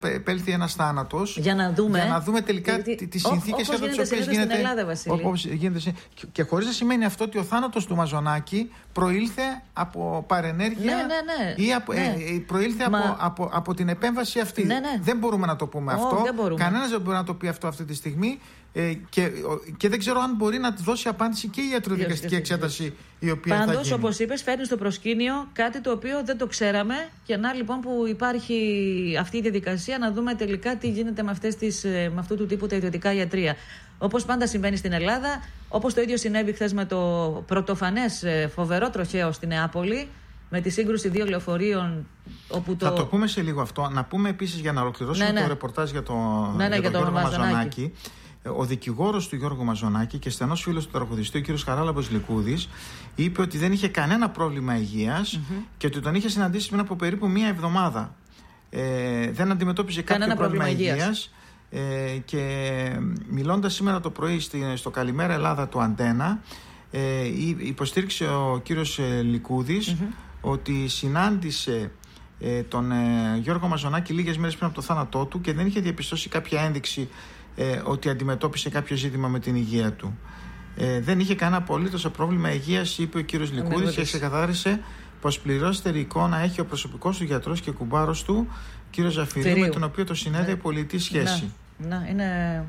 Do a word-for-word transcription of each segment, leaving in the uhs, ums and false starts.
επέλθει ένας θάνατος. Για να δούμε, για να δούμε τελικά γιατί, τις συνθήκες όπως κατά τις οποίες γίνεται. Στην Ελλάδα, όπως γίνεται, και χωρίς να σημαίνει αυτό ότι ο θάνατος του Μαζονάκη προήλθε από παρενέργεια, ναι, ναι, ναι, ή από, ναι. ε, προήλθε Μα... από, από, από την επέμβαση αυτή. Ναι, ναι. Δεν μπορούμε να το πούμε oh, αυτό. Δεν Κανένας δεν μπορεί να το πει αυτό αυτή τη στιγμή. Ε, και, και δεν ξέρω αν μπορεί να δώσει απάντηση και η ιατροδικαστική εξέταση η οποία Πάντως, θα γίνει. όπως είπες, φέρνει στο προσκήνιο κάτι το οποίο δεν το ξέραμε. Και να λοιπόν που υπάρχει αυτή η διαδικασία να δούμε τελικά τι γίνεται με, αυτές τις, με αυτού του τύπου τα ιδιωτικά ιατρεία. Όπως πάντα συμβαίνει στην Ελλάδα, όπως το ίδιο συνέβη χθες με το πρωτοφανές φοβερό τροχαίο στη Νεάπολη, με τη σύγκρουση δύο λεωφορείων. Όπου το... Θα το πούμε σε λίγο αυτό. Να πούμε επίσης, για να ολοκληρώσουμε ναι, ναι. το ρεπορτάζ για, το, ναι, ναι, για, για τον το Γιώργο Μαζονάκη. Μαζονάκη. Ο δικηγόρος του Γιώργου Μαζονάκη και στενός φίλος του τραγουδιστή, ο κ. Χαράλαμπος Λικούδης, είπε ότι δεν είχε κανένα πρόβλημα υγείας mm-hmm. και ότι τον είχε συναντήσει πριν από περίπου μία εβδομάδα. Ε, δεν αντιμετώπιζε κάποιο κανένα πρόβλημα, πρόβλημα υγείας. υγείας. Ε, και μιλώντας σήμερα το πρωί στο Καλημέρα Ελλάδα του Αντένα, ε, υποστήριξε ο κύριος Λικούδης mm-hmm. ότι συνάντησε ε, τον ε, Γιώργο Μαζονάκη λίγες μέρες πριν από το θάνατό του και δεν είχε διαπιστώσει κάποια ένδειξη ε, ότι αντιμετώπισε κάποιο ζήτημα με την υγεία του. Ε, δεν είχε κανένα απολύτως πρόβλημα υγείας, είπε ο κύριος Λικούδης, και ξεκαθάρισε πως πληρώστερη εικόνα έχει ο προσωπικός του γιατρός και κουμπάρος του, κύριος Ζαφυρίου, με τον οποίο το συνέδεε ναι. πολιτική σχέση. Να, να, είναι...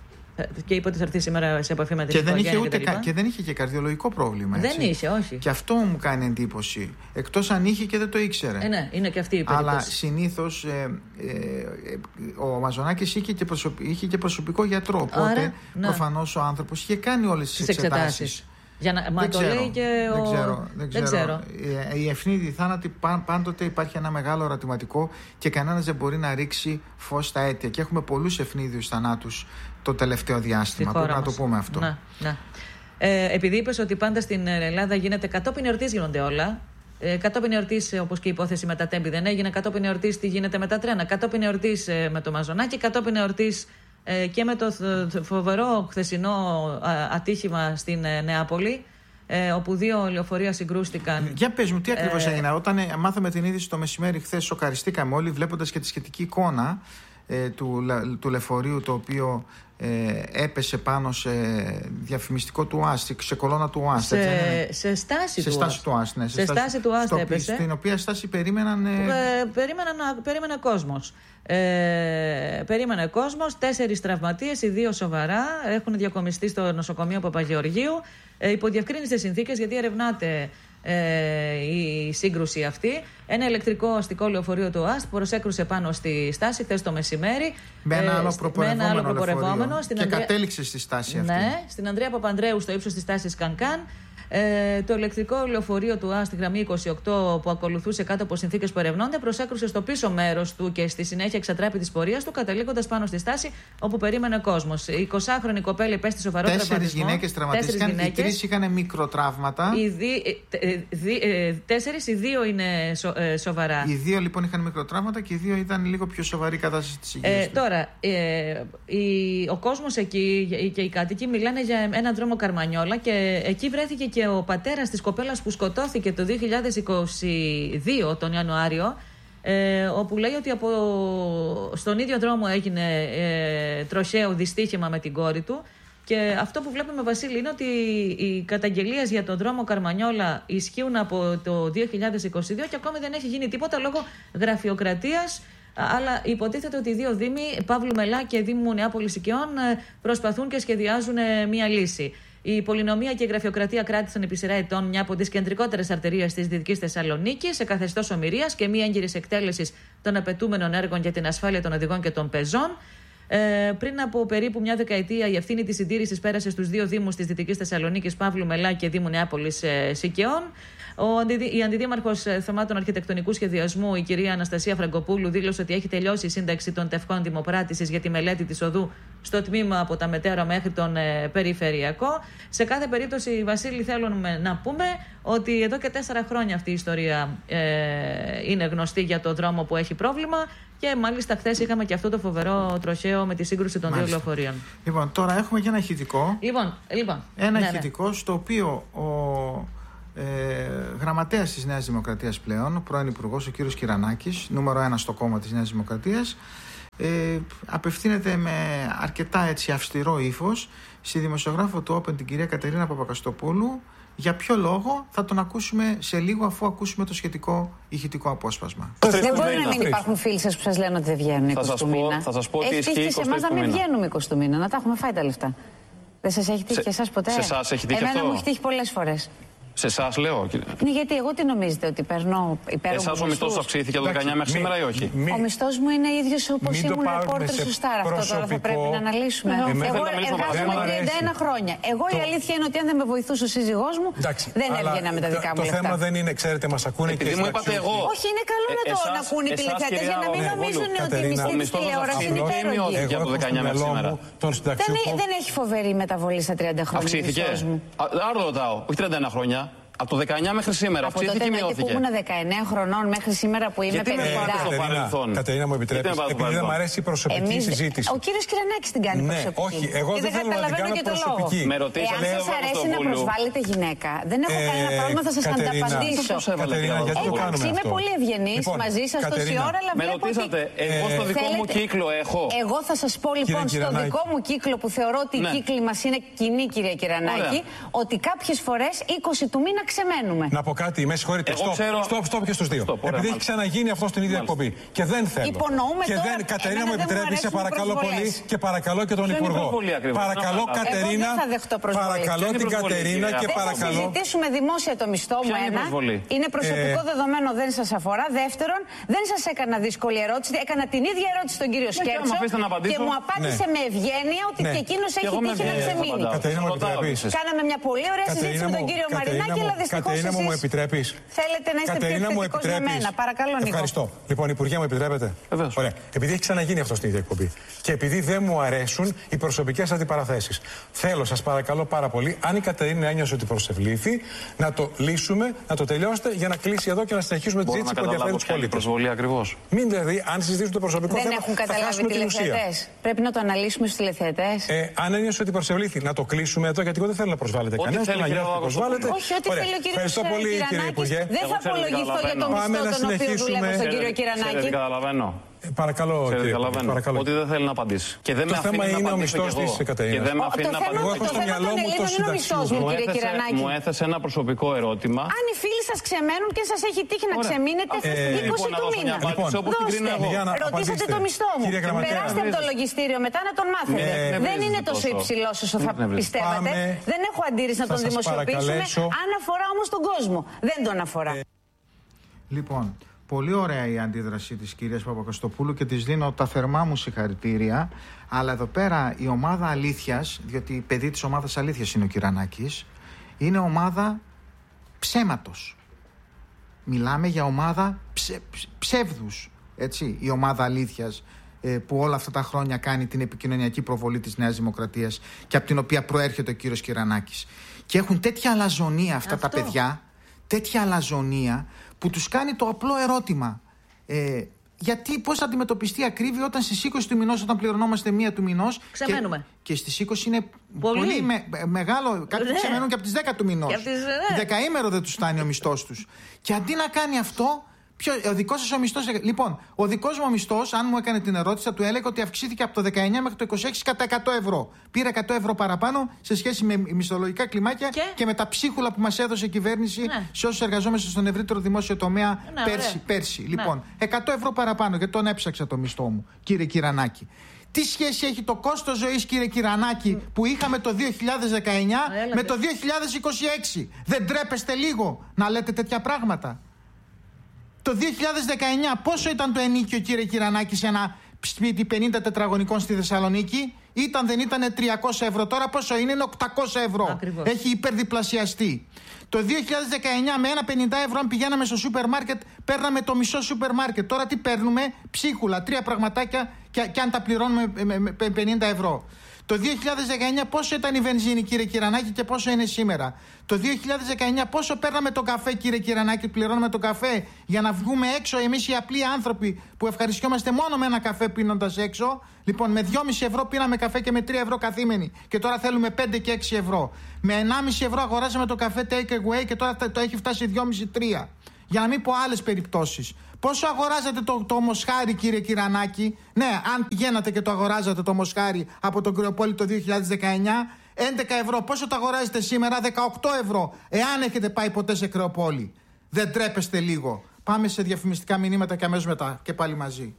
Και είπε ότι θα έρθει σήμερα σε επαφή με την και δεν, είχε ούτε και, κα... και δεν είχε και καρδιολογικό πρόβλημα. Έτσι. Δεν είχε, όχι. Και αυτό μου κάνει εντύπωση. Εκτός αν είχε και δεν το ήξερε. Ε, ναι, είναι και αυτή η περίπτωση. Αλλά συνήθως ε, ε, ε, ο Μαζονάκης είχε και, προσωπ... είχε και προσωπικό γιατρό. Οπότε Άρα, ναι. προφανώς ο άνθρωπος είχε κάνει όλες τις εξετάσεις. Για να, μα το ξέρω, λέει και ο... δεν ξέρω, δεν ξέρω. Δεν ξέρω. Η ευνίδιοι θάνατοι πάντοτε υπάρχει ένα μεγάλο ερωτηματικό και κανένας δεν μπορεί να ρίξει φως στα αίτια. Και έχουμε πολλούς ευνίδιους θανάτους το τελευταίο διάστημα. Πρέπει να το πούμε αυτό. Να, να. Ε, επειδή είπες ότι πάντα στην Ελλάδα γίνεται κατόπιν εορτής, γίνονται όλα. Ε, κατόπιν εορτής, όπως και η υπόθεση με τα Τέμπη δεν έγινε. Κατόπιν εορτής, τι γίνεται με τα τρένα. Κατόπιν εορτής ε, με το Μαζονάκη. Κατόπιν εορτής ε, και με το φοβερό χθεσινό ατύχημα στην Νεάπολη, ε, όπου δύο λεωφορεία συγκρούστηκαν. Για πες μου, τι ακριβώς ε, έγινε? Όταν ε, μάθαμε την είδηση το μεσημέρι χθες, σοκαριστήκαμε όλοι βλέποντας και τη σχετική εικόνα ε, του, του λεωφορείου, το οποίο ε, έπεσε πάνω σε διαφημιστικό του ΟΑΣΤ, σε κολόνα του ΟΑΣΤ. Σε, ναι. σε στάση σε του στάση του ΟΑΣΤ. Ναι, σε, σε στάση του ΟΑΣΤ έπεσε. Στην οποία στάση περίμεναν... Ε... Ε, περίμεναν περίμενε κόσμος. Ε, περίμενε κόσμος, τέσσερις τραυματίες, οι δύο σοβαρά, έχουν διακομιστεί στο νοσοκομείο Παπαγεωργίου, ε, υπό διευκρίνιστες συνθήκες, γιατί ερευνάται ε, η σύγκρουση αυτή. Ένα ηλεκτρικό αστικό λεωφορείο του ΟΑΣΤ προσέκρουσε πάνω στη στάση χθες το μεσημέρι. Με ένα άλλο προπορευόμενο, άλλο προπορευόμενο και Ανδρέα... κατέληξε στη στάση αυτή. Ναι, στην Ανδρέα Παπανδρέου, στο ύψος της στάσης Κανκάν. Ε, το ηλεκτρικό λεωφορείο του ΟΑΣΤ, γραμμή είκοσι οκτώ, που ακολουθούσε κάτω από συνθήκες που ερευνώνται, προσέκρουσε στο πίσω μέρος του και στη συνέχεια εξατράπη της πορείας του, καταλήγοντας πάνω στη στάση όπου περίμενε κόσμος. Η εικοσάχρονη κοπέλα υπέστη σοβαρό τραυματισμό. Τέσσερις γυναίκες τραυματίστηκαν, οι τρεις είχαν μικροτραύματα. Οι δι... δι... Τέσσερις, οι δύο είναι σο... σοβαρά. Οι δύο λοιπόν είχαν μικροτραύματα και οι δύο ήταν λίγο πιο σοβαρή κατάσταση της υγείας. Ε, τώρα, ε, η... ο κόσμος εκεί και οι κάτοικοι μιλάνε για έναν δρόμο Καρμανιόλα, και εκεί βρέθηκε και ο πατέρας της κοπέλας που σκοτώθηκε το δύο χιλιάδες είκοσι δύο τον Ιανουάριο, ε, όπου λέει ότι από, στον ίδιο δρόμο έγινε ε, τροχαίο δυστύχημα με την κόρη του. Και αυτό που βλέπουμε, Βασίλη, είναι ότι οι καταγγελίες για τον δρόμο Καρμανιόλα ισχύουν από το δύο χιλιάδες είκοσι δύο και ακόμη δεν έχει γίνει τίποτα λόγω γραφειοκρατίας. Αλλά υποτίθεται ότι οι δύο δήμοι, Παύλου Μελά και Δήμου Νεάπολης Οικειών, προσπαθούν και σχεδιάζουν μια λύση. Η πολυνομία και η γραφειοκρατία κράτησαν επί σειρά ετών μια από τις κεντρικότερες αρτηρίες της Δυτικής Θεσσαλονίκης σε καθεστώς ομηρίας και μη έγκυρης εκτέλεσης των απαιτούμενων έργων για την ασφάλεια των οδηγών και των πεζών. Ε, πριν από περίπου μια δεκαετία, η ευθύνη της συντήρησης πέρασε στους δύο δήμους της Δυτικής Θεσσαλονίκης, Παύλου Μελά και Δήμου Νεάπολης ε, Σικαιών. Ο, η αντιδήμαρχος θεμάτων αρχιτεκτονικού σχεδιασμού, η κυρία Αναστασία Φραγκοπούλου, δήλωσε ότι έχει τελειώσει η σύνταξη των τευκών δημοπράτησης για τη μελέτη της οδού στο τμήμα από τα Μετέωρα μέχρι τον ε, Περιφερειακό. Σε κάθε περίπτωση, Βασίλη, θέλουμε να πούμε ότι εδώ και τέσσερα χρόνια αυτή η ιστορία ε, είναι γνωστή για το δρόμο που έχει πρόβλημα. Και μάλιστα χθες είχαμε και αυτό το φοβερό τροχαίο με τη σύγκρουση των μάλιστα. δύο λεωφορείων. Λοιπόν, τώρα έχουμε και ένα ηχητικό. Λοιπόν, λοιπόν, ένα ναι, ηχητικό ναι. στο οποίο ο ε, γραμματέας της Νέας Δημοκρατίας πλέον, ο πρώην υπουργός, ο κύριος Κυρανάκης, νούμερο ένα στο κόμμα της Νέας Δημοκρατίας, ε, απευθύνεται με αρκετά έτσι αυστηρό ύφος στη δημοσιογράφο του Open, την κυρία Κατερίνα Παπακαστοπούλου. Για ποιο λόγο θα τον ακούσουμε σε λίγο, αφού ακούσουμε το σχετικό ηχητικό απόσπασμα. Δεν μπορεί να μην υπάρχουν φίλοι σας που σας λένε ότι δεν βγαίνουν είκοσι του μήνα. Θα σας πω ότι έχει τύχει και σε εμάς να μην βγαίνουμε είκοσι του μήνα, να τα έχουμε φάει τα λεφτά. Δεν σας έχει τύχει σε, και εσάς ποτέ? Σε εσάς έχει τύχει Εμένα αυτό? μου έχει τύχει πολλές φορές. Σε εσάς λέω. Ναι, γιατί εγώ τι νομίζετε, ότι παίρνω υπέροχους? Εσάς ο μισθός αυξήθηκε το δεκαεννιά μέχρι σήμερα ή όχι? Μη, ο μισθός μου είναι ίδιος όπως ήμουν ρεπόρτερ στο Σταρ. Αυτό τώρα θα πρέπει να αναλύσουμε. Εγώ εργάζομαι τριάντα ένα χρόνια. Εγώ η αλήθεια είναι ότι αν δεν με βοηθούσε ο σύζυγός μου, δεν έβγαινα με τα δικά μου λεφτά. Το θέμα δεν είναι, ξέρετε, μας ακούνε και μου είπατε εγώ. Όχι, είναι καλό να το ακούνε οι τηλεθεατές για να μην νομίζουν ότι η μισθή της τηλεόρασης είναι υπέροχη. Για το δεκαεννιά μέχρι σήμερα. Δεν έχει φοβερή μεταβολή στα τριάντα χρόνια. Αυξήθηκε. Άρα ρωτάω, όχι τριάντα ένα χρόνια. Από το δεκαεννιά μέχρι σήμερα αυξήθηκε ή μειώθηκε? Από τότε που ήμουν δεκαεννέα χρονών μέχρι σήμερα που είμαι πενήντα. Κατερίνα, μου επιτρέπεις, επειδή δεν μου αρέσει η προσωπική συζήτηση. Ο κύριος Κυρανάκης την κάνει προσωπική. Όχι, εγώ δεν θέλω να την κάνω προσωπική. Εάν σας αρέσει να προσβάλλετε γυναίκα, δεν έχω κανένα πρόβλημα, θα σας ανταπαντήσω. Κατερίνα, γιατί το κάνουμε αυτό? Είμαι πολύ ευγενής μαζί σας τόση ώρα, αλλά με ρωτήσατε, εγώ στο δικό μου κύκλο έχω. Εγώ θα σας πω λοιπόν στο δικό μου κύκλο που θεωρώ ότι οι κύκλοι μας είναι κοινοί, κυρία Κυρανάκη, ότι κάποιες φορές είκοσι του μήνα ξεμένουμε. Να πω κάτι, με συγχωρείτε. Στοπ, ξέρω... στοπ, στοπ και στους δύο. Στοπ, Επειδή έχει ξαναγίνει αυτό στην ίδια εκπομπή. Και δεν θέλω. Υπονοούμε και τώρα, δεν, Κατερίνα, μου επιτρέπει, σε παρακαλώ πολύ και παρακαλώ και τον Ποιο Υπουργό. Παρακαλώ, Κατερίνα. Παρακαλώ την Κατερίνα και παρακαλώ. Θα συζητήσουμε δημόσια το μισθό μου. Ένα. Είναι προσωπικό δεδομένο, δεν σας αφορά. Δεύτερον, δεν σας έκανα δύσκολη ερώτηση. Έκανα την ίδια ερώτηση στον κύριο Σκέρτσο και μου απάντησε με ευγένεια ότι και εκείνος έχει τύχει να ξεμείνει. Κάναμε μια πολύ ωραία συζήτηση με τον κύριο Μαρινάκη, αλλά δυστυχώς Κατερίνα, μου επιτρέπεις? Θέλετε να είστε Κατερίνα, πιο θετικός με μένα. Παρακαλώ, Νίκο. Ευχαριστώ. Λοιπόν, Υπουργέ, μου επιτρέπετε? Βεβαίως. Ωραία. Επειδή έχει ξαναγίνει αυτό στην ίδια εκπομπή και επειδή δεν μου αρέσουν οι προσωπικές αντιπαραθέσεις, θέλω, σας παρακαλώ πάρα πολύ, αν η Κατερίνα ένιωσε ότι προσευλήθη, να το λύσουμε, να το τελειώσετε για να κλείσει εδώ και να συνεχίσουμε τη συζήτηση που ενδιαφέρει τους πολίτες. Προσβολή ακριβώς. Μην δηλαδή, αν συζητήσουν το προσωπικό δεν θέμα, έχουν θα καταλάβει την ουσία. Πρέπει να το αναλύσουμε στους τηλεθεατές. Ε, αν ένιωσε ότι προσευλήθη, να το κλείσουμε εδώ, γιατί εγώ δεν θέλω να προσβάλλετε κανένα. Όχι, ό,τι θέλει ο κύριος Ευχαριστώ πολύ, κύριε Υπουργέ. Δεν θα απολογηθώ για το μισθό τον οποίο δουλεύω στον κύριο Κυρανάκη. Καταλαβαίνω. Ε, παρακαλώ, κύριε, παρακαλώ. Ότι δεν θέλει να απαντήσει. Και δεν το με θέμα είναι ο μισθός της Κατερίνας. Και δεν με αφήνει να απαντήσω. Εγώ έχω στο μυαλό μου το συνταξιούχο. Μου έθεσε ένα προσωπικό ερώτημα. Αν οι φίλοι σας ξεμένουν και σας έχει τύχει να ξεμείνετε είκοσι του μήνα. Ρωτήσατε το μισθό μου. Περάστε από το λογιστήριο μετά να τον μάθετε. Δεν είναι τόσο υψηλό όσο θα πιστεύατε. Δεν έχω αντίρρηση να τον δημοσιοποιήσουμε. Αν αφορά όμως τον κόσμο. Δεν τον αφορά. Λοιπόν, πολύ ωραία η αντίδραση της κυρίας Παπακαστοπούλου και της δίνω τα θερμά μου συγχαρητήρια. Αλλά εδώ πέρα η ομάδα αλήθειας, διότι παιδί της ομάδας αλήθειας είναι ο Κυρανάκης, είναι ομάδα ψέματος. Μιλάμε για ομάδα ψε, ψεύδους, έτσι, η ομάδα αλήθειας που όλα αυτά τα χρόνια κάνει την επικοινωνιακή προβολή της Νέας Δημοκρατίας και από την οποία προέρχεται ο κύριος Κυρανάκης. Και έχουν τέτοια αλαζονία αυτά Αυτό. τα παιδιά, τέτοια αλαζονία που τους κάνει το απλό ερώτημα. Ε, γιατί πώς θα αντιμετωπιστεί ακρίβεια όταν στις είκοσι του μηνός, όταν πληρωνόμαστε μία του μηνός. Ξεμένουμε. Και, και στις είκοσι είναι πολύ, πολύ με, μεγάλο. Κάποιοι ναι. ξεμένουν και από τις δέκα του μηνός. Τις, ναι. Δεκαήμερο δεν τους φτάνει ο μισθός τους. Και αντί να κάνει αυτό. Ποιο, ο δικός σας ο μισθός. Λοιπόν, ο δικός μου ο μισθός, αν μου έκανε την ερώτηση, θα του έλεγα ότι αυξήθηκε από το δεκαεννιά μέχρι το είκοσι έξι κατά εκατό ευρώ. Πήρε εκατό ευρώ παραπάνω σε σχέση με μισθολογικά κλιμάκια και, και με τα ψίχουλα που μας έδωσε η κυβέρνηση, ναι, σε όσους εργαζόμαστε στον ευρύτερο δημόσιο τομέα, ναι, πέρσι. πέρσι. Ναι. Λοιπόν, εκατό ευρώ παραπάνω, γιατί τον έψαξα το μισθό μου, κύριε Κυρανάκη. Τι σχέση έχει το κόστος ζωής, κύριε Κυρανάκη, mm. που είχαμε το δύο χιλιάδες δεκαεννιά mm. με το δύο χιλιάδες είκοσι έξι. Δεν τρέπεστε λίγο να λέτε τέτοια πράγματα? Το δύο χιλιάδες δεκαεννιά πόσο ήταν το ενοίκιο, κύριε Κυρανάκη, σε ένα σπίτι πενήντα τετραγωνικών στη Θεσσαλονίκη? Ήταν, δεν ήταν τριακόσια ευρώ? Τώρα πόσο είναι? Είναι οκτακόσια ευρώ. Ακριβώς. Έχει υπερδιπλασιαστεί. Το δύο χιλιάδες δεκαεννιά με ένα πενήντα ευρώ, αν πηγαίναμε στο σούπερ μάρκετ, παίρναμε το μισό σούπερ μάρκετ. Τώρα τι παίρνουμε? Ψίχουλα, τρία πραγματάκια και, και αν τα πληρώνουμε με, με πενήντα ευρώ. Το δύο χιλιάδες δεκαεννιά πόσο ήταν η βενζίνη, κύριε Κυρανάκη, και πόσο είναι σήμερα? Το δύο χιλιάδες δεκαεννιά πόσο παίρναμε το καφέ, κύριε Κυρανάκη, πληρώνουμε το καφέ για να βγούμε έξω εμείς οι απλοί άνθρωποι που ευχαριστιόμαστε μόνο με ένα καφέ πίνοντας έξω? Λοιπόν, με δυόμισι ευρώ πίναμε καφέ και με τρία ευρώ καθήμενοι. Και τώρα θέλουμε πέντε και έξι ευρώ. Με ενάμισι ευρώ αγοράζαμε το καφέ take away και τώρα το έχει φτάσει δυόμισι τρία. Για να μην πω άλλες περιπτώσεις. Πόσο αγοράζατε το, το μοσχάρι, κύριε Κυρανάκη? Ναι, αν πηγαίνατε και το αγοράζατε το μοσχάρι από τον Κρεοπόλη το δύο χιλιάδες δεκαεννιά, έντεκα ευρώ. Πόσο το αγοράζετε σήμερα? δεκαοκτώ ευρώ. Εάν έχετε πάει ποτέ σε Κρεοπόλη. Δεν τρέπεστε λίγο? Πάμε σε διαφημιστικά μηνύματα και αμέσως μετά και πάλι μαζί.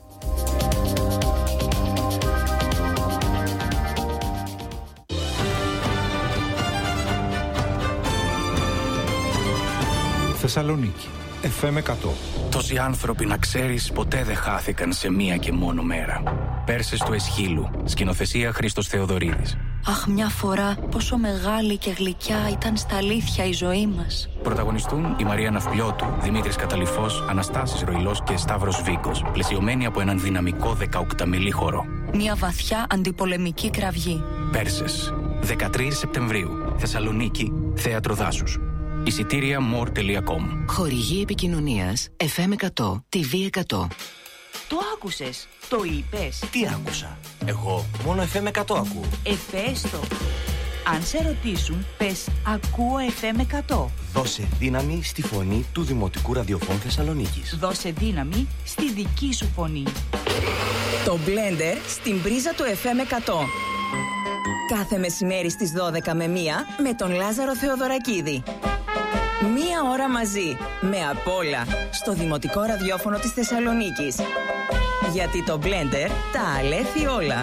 Θεσσαλονίκη, εφ εμ εκατό. Τόσοι άνθρωποι, να ξέρεις, ποτέ δεν χάθηκαν σε μία και μόνο μέρα. Πέρσες του Εσχύλου, σκηνοθεσία Χρήστος Θεοδωρίδης. Αχ, μια φορά πόσο μεγάλη και γλυκιά ήταν στα αλήθεια η ζωή μας. Πρωταγωνιστούν η Μαρία Ναυπλιώτου, Δημήτρης Καταλυφός, Αναστάσης Ροϊλός και Σταύρος Βίκος, πλαισιωμένοι από έναν δυναμικό δεκαοκταμελή χορό. Μια βαθιά αντιπολεμική κραυγή. Πέρσες, δεκατρείς Σεπτεμβρίου, Θεσσαλονίκη, Θέατρο Δάσους. Εισιτήρια more τελεία com. Χορηγή επικοινωνίας εφ εμ εκατό, τι βι εκατό. Το άκουσες, το είπες. Τι άκουσα? Εγώ μόνο εφ εμ εκατό ακούω. Εφέστο. Αν σε ρωτήσουν, πες ακούω εφ εμ εκατό. Δώσε δύναμη στη φωνή του Δημοτικού Ραδιοφώνου Θεσσαλονίκης. Δώσε δύναμη στη δική σου φωνή. Το Blender στην πρίζα του εφ εμ εκατό. Κάθε μεσημέρι στις δώδεκα με μία με τον Λάζαρο Θεοδωρακίδη. Μία ώρα μαζί, με απ' όλα, στο Δημοτικό Ραδιόφωνο της Θεσσαλονίκης. Γιατί το Blender τα αλέθει όλα.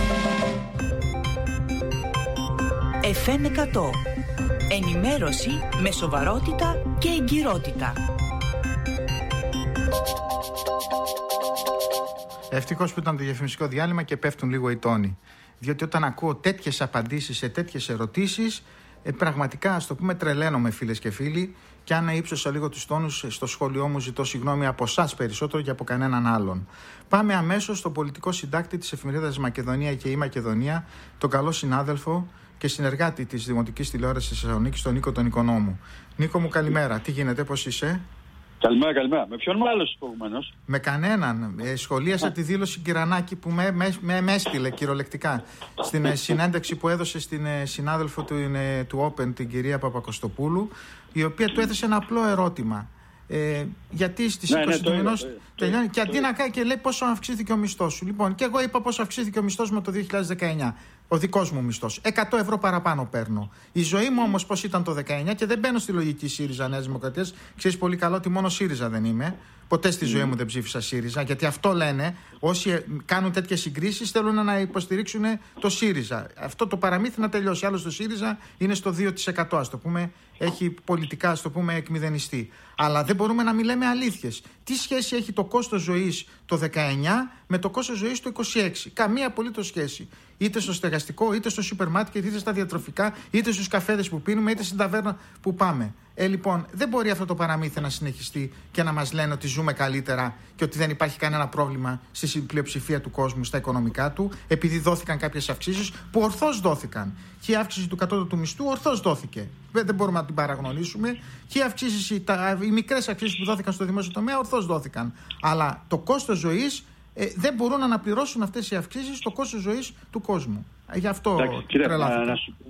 εφ εμ εκατό. Ενημέρωση με σοβαρότητα και εγκυρότητα. Ευτυχώς που ήταν το διαφημιστικό διάλειμμα και πέφτουν λίγο οι τόνοι. Διότι όταν ακούω τέτοιες απαντήσεις σε τέτοιες ερωτήσεις, ε, πραγματικά, ας το πούμε, τρελαίνομαι, φίλες και φίλοι. Και αν ύψωσα λίγο τους τόνους στο σχόλιο μου, ζητώ συγγνώμη από εσάς περισσότερο και από κανέναν άλλον. Πάμε αμέσως στο πολιτικό συντάκτη της εφημερίδας Μακεδονία και η Μακεδονία, τον καλό συνάδελφο και συνεργάτη της Δημοτικής Τηλεόρασης της Θεσσαλονίκης, τον Νίκο τον Οικονόμου. Νίκο μου, καλημέρα. Τι γίνεται, πώς είσαι? Καλημέρα, καλημέρα. Με ποιον μάλλον προηγουμένως? Με κανέναν. Ε, σχολίασα Α. τη δήλωση Κυρανάκη που με, με, με, με έστειλε κυριολεκτικά στην ε, συνέντευξη που έδωσε στην ε, συνάδελφο του, ε, του Open, την κυρία Παπακοστοπούλου, η οποία του έθεσε ένα απλό ερώτημα. Ε, γιατί στις ναι, είκοσι ναι, του μηνός τελειώνει και αντί να κάνει και λέει πόσο αυξήθηκε ο μισθός σου. Λοιπόν, και εγώ είπα πόσο αυξήθηκε ο μισθός μου το δύο χιλιάδες δεκαεννιά. Ο δικός μου μισθός. εκατό ευρώ παραπάνω παίρνω. Η ζωή μου όμως πώς ήταν το δεκαεννιά, και δεν μπαίνω στη λογική ΣΥΡΙΖΑ Νέας Δημοκρατίας. Ξέρεις πολύ καλά ότι μόνο ΣΥΡΙΖΑ δεν είμαι. Ποτέ στη ζωή μου δεν ψήφισα ΣΥΡΙΖΑ, γιατί αυτό λένε όσοι κάνουν τέτοιες συγκρίσεις, θέλουν να υποστηρίξουν το ΣΥΡΙΖΑ. Αυτό το παραμύθι να τελειώσει. Άλλωστε το ΣΥΡΙΖΑ είναι στο δύο τοις εκατό, ας το πούμε, έχει πολιτικά, ας το πούμε, εκμηδενιστεί. Αλλά δεν μπορούμε να μιλάμε αλήθειες. Τι σχέση έχει το κόστος ζωής το δεκαεννιά με το κόστος ζωής το είκοσι έξι? Καμία απολύτως σχέση. Είτε στο στεγαστικό, είτε στο σούπερ μάρκετ, είτε στα διατροφικά, είτε στους καφέδες που πίνουμε, είτε στην ταβέρνα που πάμε. Ε, λοιπόν, δεν μπορεί αυτό το παραμύθι να συνεχιστεί και να μας λένε ότι ζούμε καλύτερα και ότι δεν υπάρχει κανένα πρόβλημα στη πλειοψηφία του κόσμου στα οικονομικά του, επειδή δόθηκαν κάποιες αυξήσεις που ορθώς δόθηκαν. Και η αύξηση του κατώτατου μισθού ορθώς δόθηκε. Δεν μπορούμε να την παραγνωρίσουμε. Και οι, αυξήσεις, τα, οι μικρές αυξήσεις που δόθηκαν στο δημόσιο τομέα ορθώς δόθηκαν. Αλλά το κόστος ζωής ε, δεν μπορούν να αναπληρώσουν αυτές οι αυξήσεις το κόστος ζωής του κόσμου. Γι' αυτό Εντάξει, κύριε, να, να,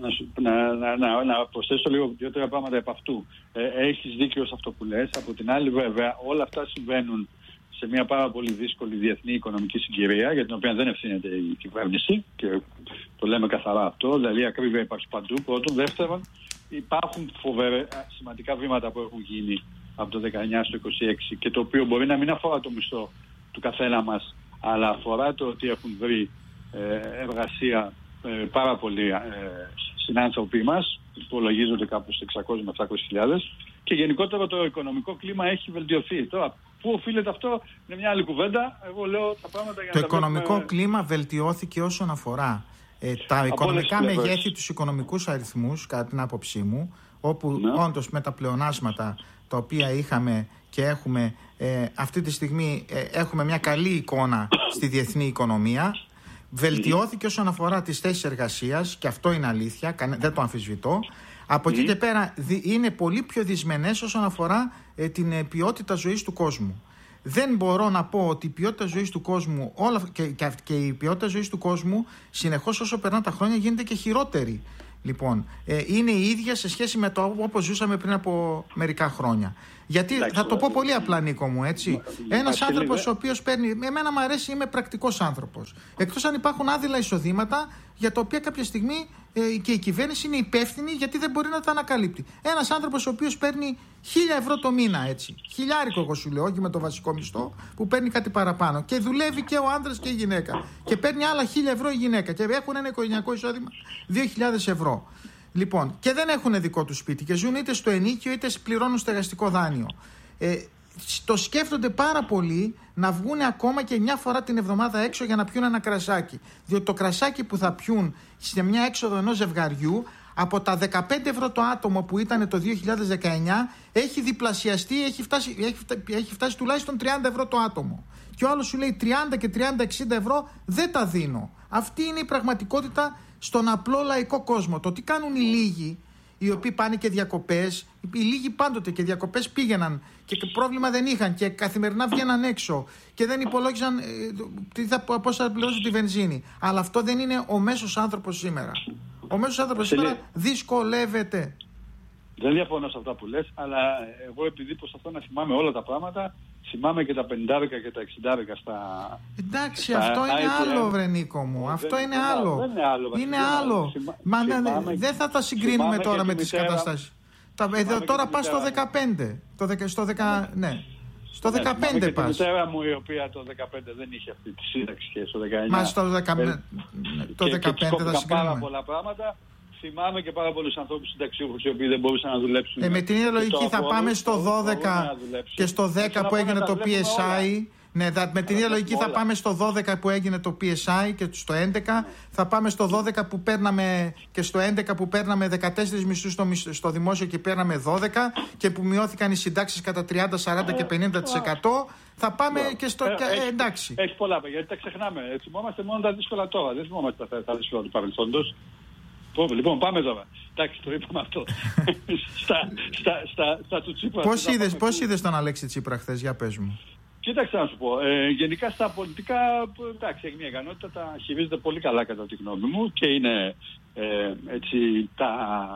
να, να, να, να προσθέσω λίγο δύο-τρία πράγματα από αυτού. Ε, έχεις δίκιο σε αυτό που λες. Από την άλλη, βέβαια, όλα αυτά συμβαίνουν σε μια πάρα πολύ δύσκολη διεθνή οικονομική συγκυρία, για την οποία δεν ευθύνεται η κυβέρνηση, και το λέμε καθαρά αυτό. Δηλαδή, ακρίβεια υπάρχει παντού. Πρώτον. Δεύτερον, υπάρχουν φοβερά σημαντικά βήματα που έχουν γίνει από το δεκαεννιά στο είκοσι έξι, και το οποίο μπορεί να μην αφορά το μισθό του καθένα μας, αλλά αφορά το ότι έχουν βρει ε, εργασία ε, πάρα πολλοί ε, συνάνθρωποι μας, που υπολογίζονται κάπου στις εξακόσιες με επτακόσιες χιλιάδες, και γενικότερα το οικονομικό κλίμα έχει βελτιωθεί. Τώρα, πού οφείλεται αυτό είναι μια άλλη κουβέντα. Εγώ λέω τα πράγματα για το να τα οικονομικό βλέπουμε... κλίμα βελτιώθηκε όσον αφορά ε, τα οικονομικά μεγέθη, τους οικονομικούς αριθμούς, κατά την άποψή μου, όπου ναι. όντως με τα πλεονάσματα τα οποία είχαμε και έχουμε ε, αυτή τη στιγμή ε, έχουμε μια καλή εικόνα στη διεθνή οικονομία. Βελτιώθηκε όσον αφορά τις θέσεις εργασίας, και αυτό είναι αλήθεια, δεν το αμφισβητώ. Από εκεί και πέρα είναι πολύ πιο δυσμενές όσον αφορά ε, την ε, ποιότητα ζωής του κόσμου. Δεν μπορώ να πω ότι η ποιότητα ζωής του κόσμου όλα, και, και, και η ποιότητα ζωής του κόσμου συνεχώς όσο περνάνε τα χρόνια γίνεται και χειρότερη. Λοιπόν, ε, είναι η ίδια σε σχέση με το όπως ζούσαμε πριν από μερικά χρόνια. Γιατί εντάξει, θα το πω πολύ απλά, Νίκο μου, έτσι. Ένας άνθρωπος ο οποίος παίρνει. Εμένα μου αρέσει, είμαι πρακτικός άνθρωπος. Εκτός αν υπάρχουν άδειλα εισοδήματα για τα οποία κάποια στιγμή ε, και η κυβέρνηση είναι υπεύθυνη γιατί δεν μπορεί να τα ανακαλύπτει. Ένας άνθρωπος ο οποίος παίρνει χίλια ευρώ το μήνα, έτσι. Χιλιάρικο, εγώ σου λέω, όχι με το βασικό μισθό, που παίρνει κάτι παραπάνω. Και δουλεύει και ο άντρας και η γυναίκα. Και παίρνει άλλα χίλια ευρώ η γυναίκα. Και έχουν ένα οικογενειακό εισόδημα δύο χιλιάδες ευρώ. Λοιπόν, και δεν έχουν δικό του σπίτι και ζουν είτε στο ενίκιο είτε πληρώνουν στεγαστικό δάνειο. Ε, το σκέφτονται πάρα πολύ να βγουν ακόμα και μια φορά την εβδομάδα έξω για να πιούν ένα κρασάκι. Διότι το κρασάκι που θα πιούν σε μια έξοδο ενός ζευγαριού από τα δεκαπέντε ευρώ το άτομο που ήταν το δύο χιλιάδες δεκαεννιά έχει διπλασιαστεί, έχει φτάσει, έχει, έχει φτάσει τουλάχιστον τριάντα ευρώ το άτομο. Και ο άλλος σου λέει τριάντα και τριάντα εξήντα ευρώ δεν τα δίνω. Αυτή είναι η πραγματικότητα στον απλό λαϊκό κόσμο. Το τι κάνουν οι λίγοι, οι οποίοι πάνε και διακοπές, οι λίγοι πάντοτε και διακοπές πήγαιναν και πρόβλημα δεν είχαν και καθημερινά βγαίναν έξω και δεν υπολόγιζαν ε, τι θα, πώς θα πληρώσουν τη βενζίνη. Αλλά αυτό δεν είναι ο μέσος άνθρωπος σήμερα. Ο μέσος άνθρωπος σήμερα δυσκολεύεται. Δεν διαφωνώ σε αυτά που λες, αλλά εγώ επειδή προσπαθώ να θυμάμαι όλα τα πράγματα, θυμάμαι και τα πενηντάρικα και τα εξηντάρικα στα... Εντάξει, στα αυτό είναι άι τι εμ. άλλο, βρε Νίκο μου. Ε, αυτό δεν, είναι δεν, άλλο. Δεν είναι άλλο. Είναι άλλο. Θυμά, Μα θυμάμαι, δεν θα τα συγκρίνουμε τώρα με τις καταστάσεις. Τα, εδώ, τώρα πας στο δεκαπέντε. Το δεκα, στο δεκα, ναι. Στο δεκαπέντε ναι, πας. Και τη μητέρα μου η οποία το δεκαπέντε δεν είχε αυτή τη σύνταξη και στο δεκαεννιά. Μα στο δεκαπέντε, το και, δεκαπέντε και θα συγκρίνουμε. Πάρα πολλά πράγματα. Θυμάμαι και πάρα πολλούς ανθρώπους συνταξιούχους οι οποίοι δεν μπορούσαν να δουλέψουν. Ε, με την ίδια λογική θα πάμε στο δώδεκα και στο δέκα που έγινε το πι ες άι. Ναι, με την ίδια λογική θα πάμε στο δώδεκα που έγινε το πι ες άι και στο έντεκα. Θα πάμε στο δώδεκα που παίρναμε και στο έντεκα που παίρναμε δεκατέσσερις μισθούς στο, στο δημόσιο και παίρναμε δώδεκα και που μειώθηκαν οι συντάξεις κατά τριάντα, σαράντα και πενήντα τοις εκατό. Θα πάμε και στο... Ε, έχει, εντάξει. Έχει πολλά, γιατί τα ξεχνάμε. Θυμόμαστε μόνο τα δύσκολα τώρα. Δεν θυμόμαστε τα, τα δύσκολα του παρελθόντος. Λοιπόν, πάμε τώρα. Εντάξει, το είπαμε αυτό. στα, στα, στα, στα του Τσίπρα. Πώς είδες, πώς είδες τον Αλέξη Τσίπρα χθες, για πες μου. Κοίταξε να σου πω. Ε, γενικά στα πολιτικά, εντάξει, έχει μια ικανότητα, τα χειρίζεται πολύ καλά κατά τη γνώμη μου και είναι ε, έτσι, τα,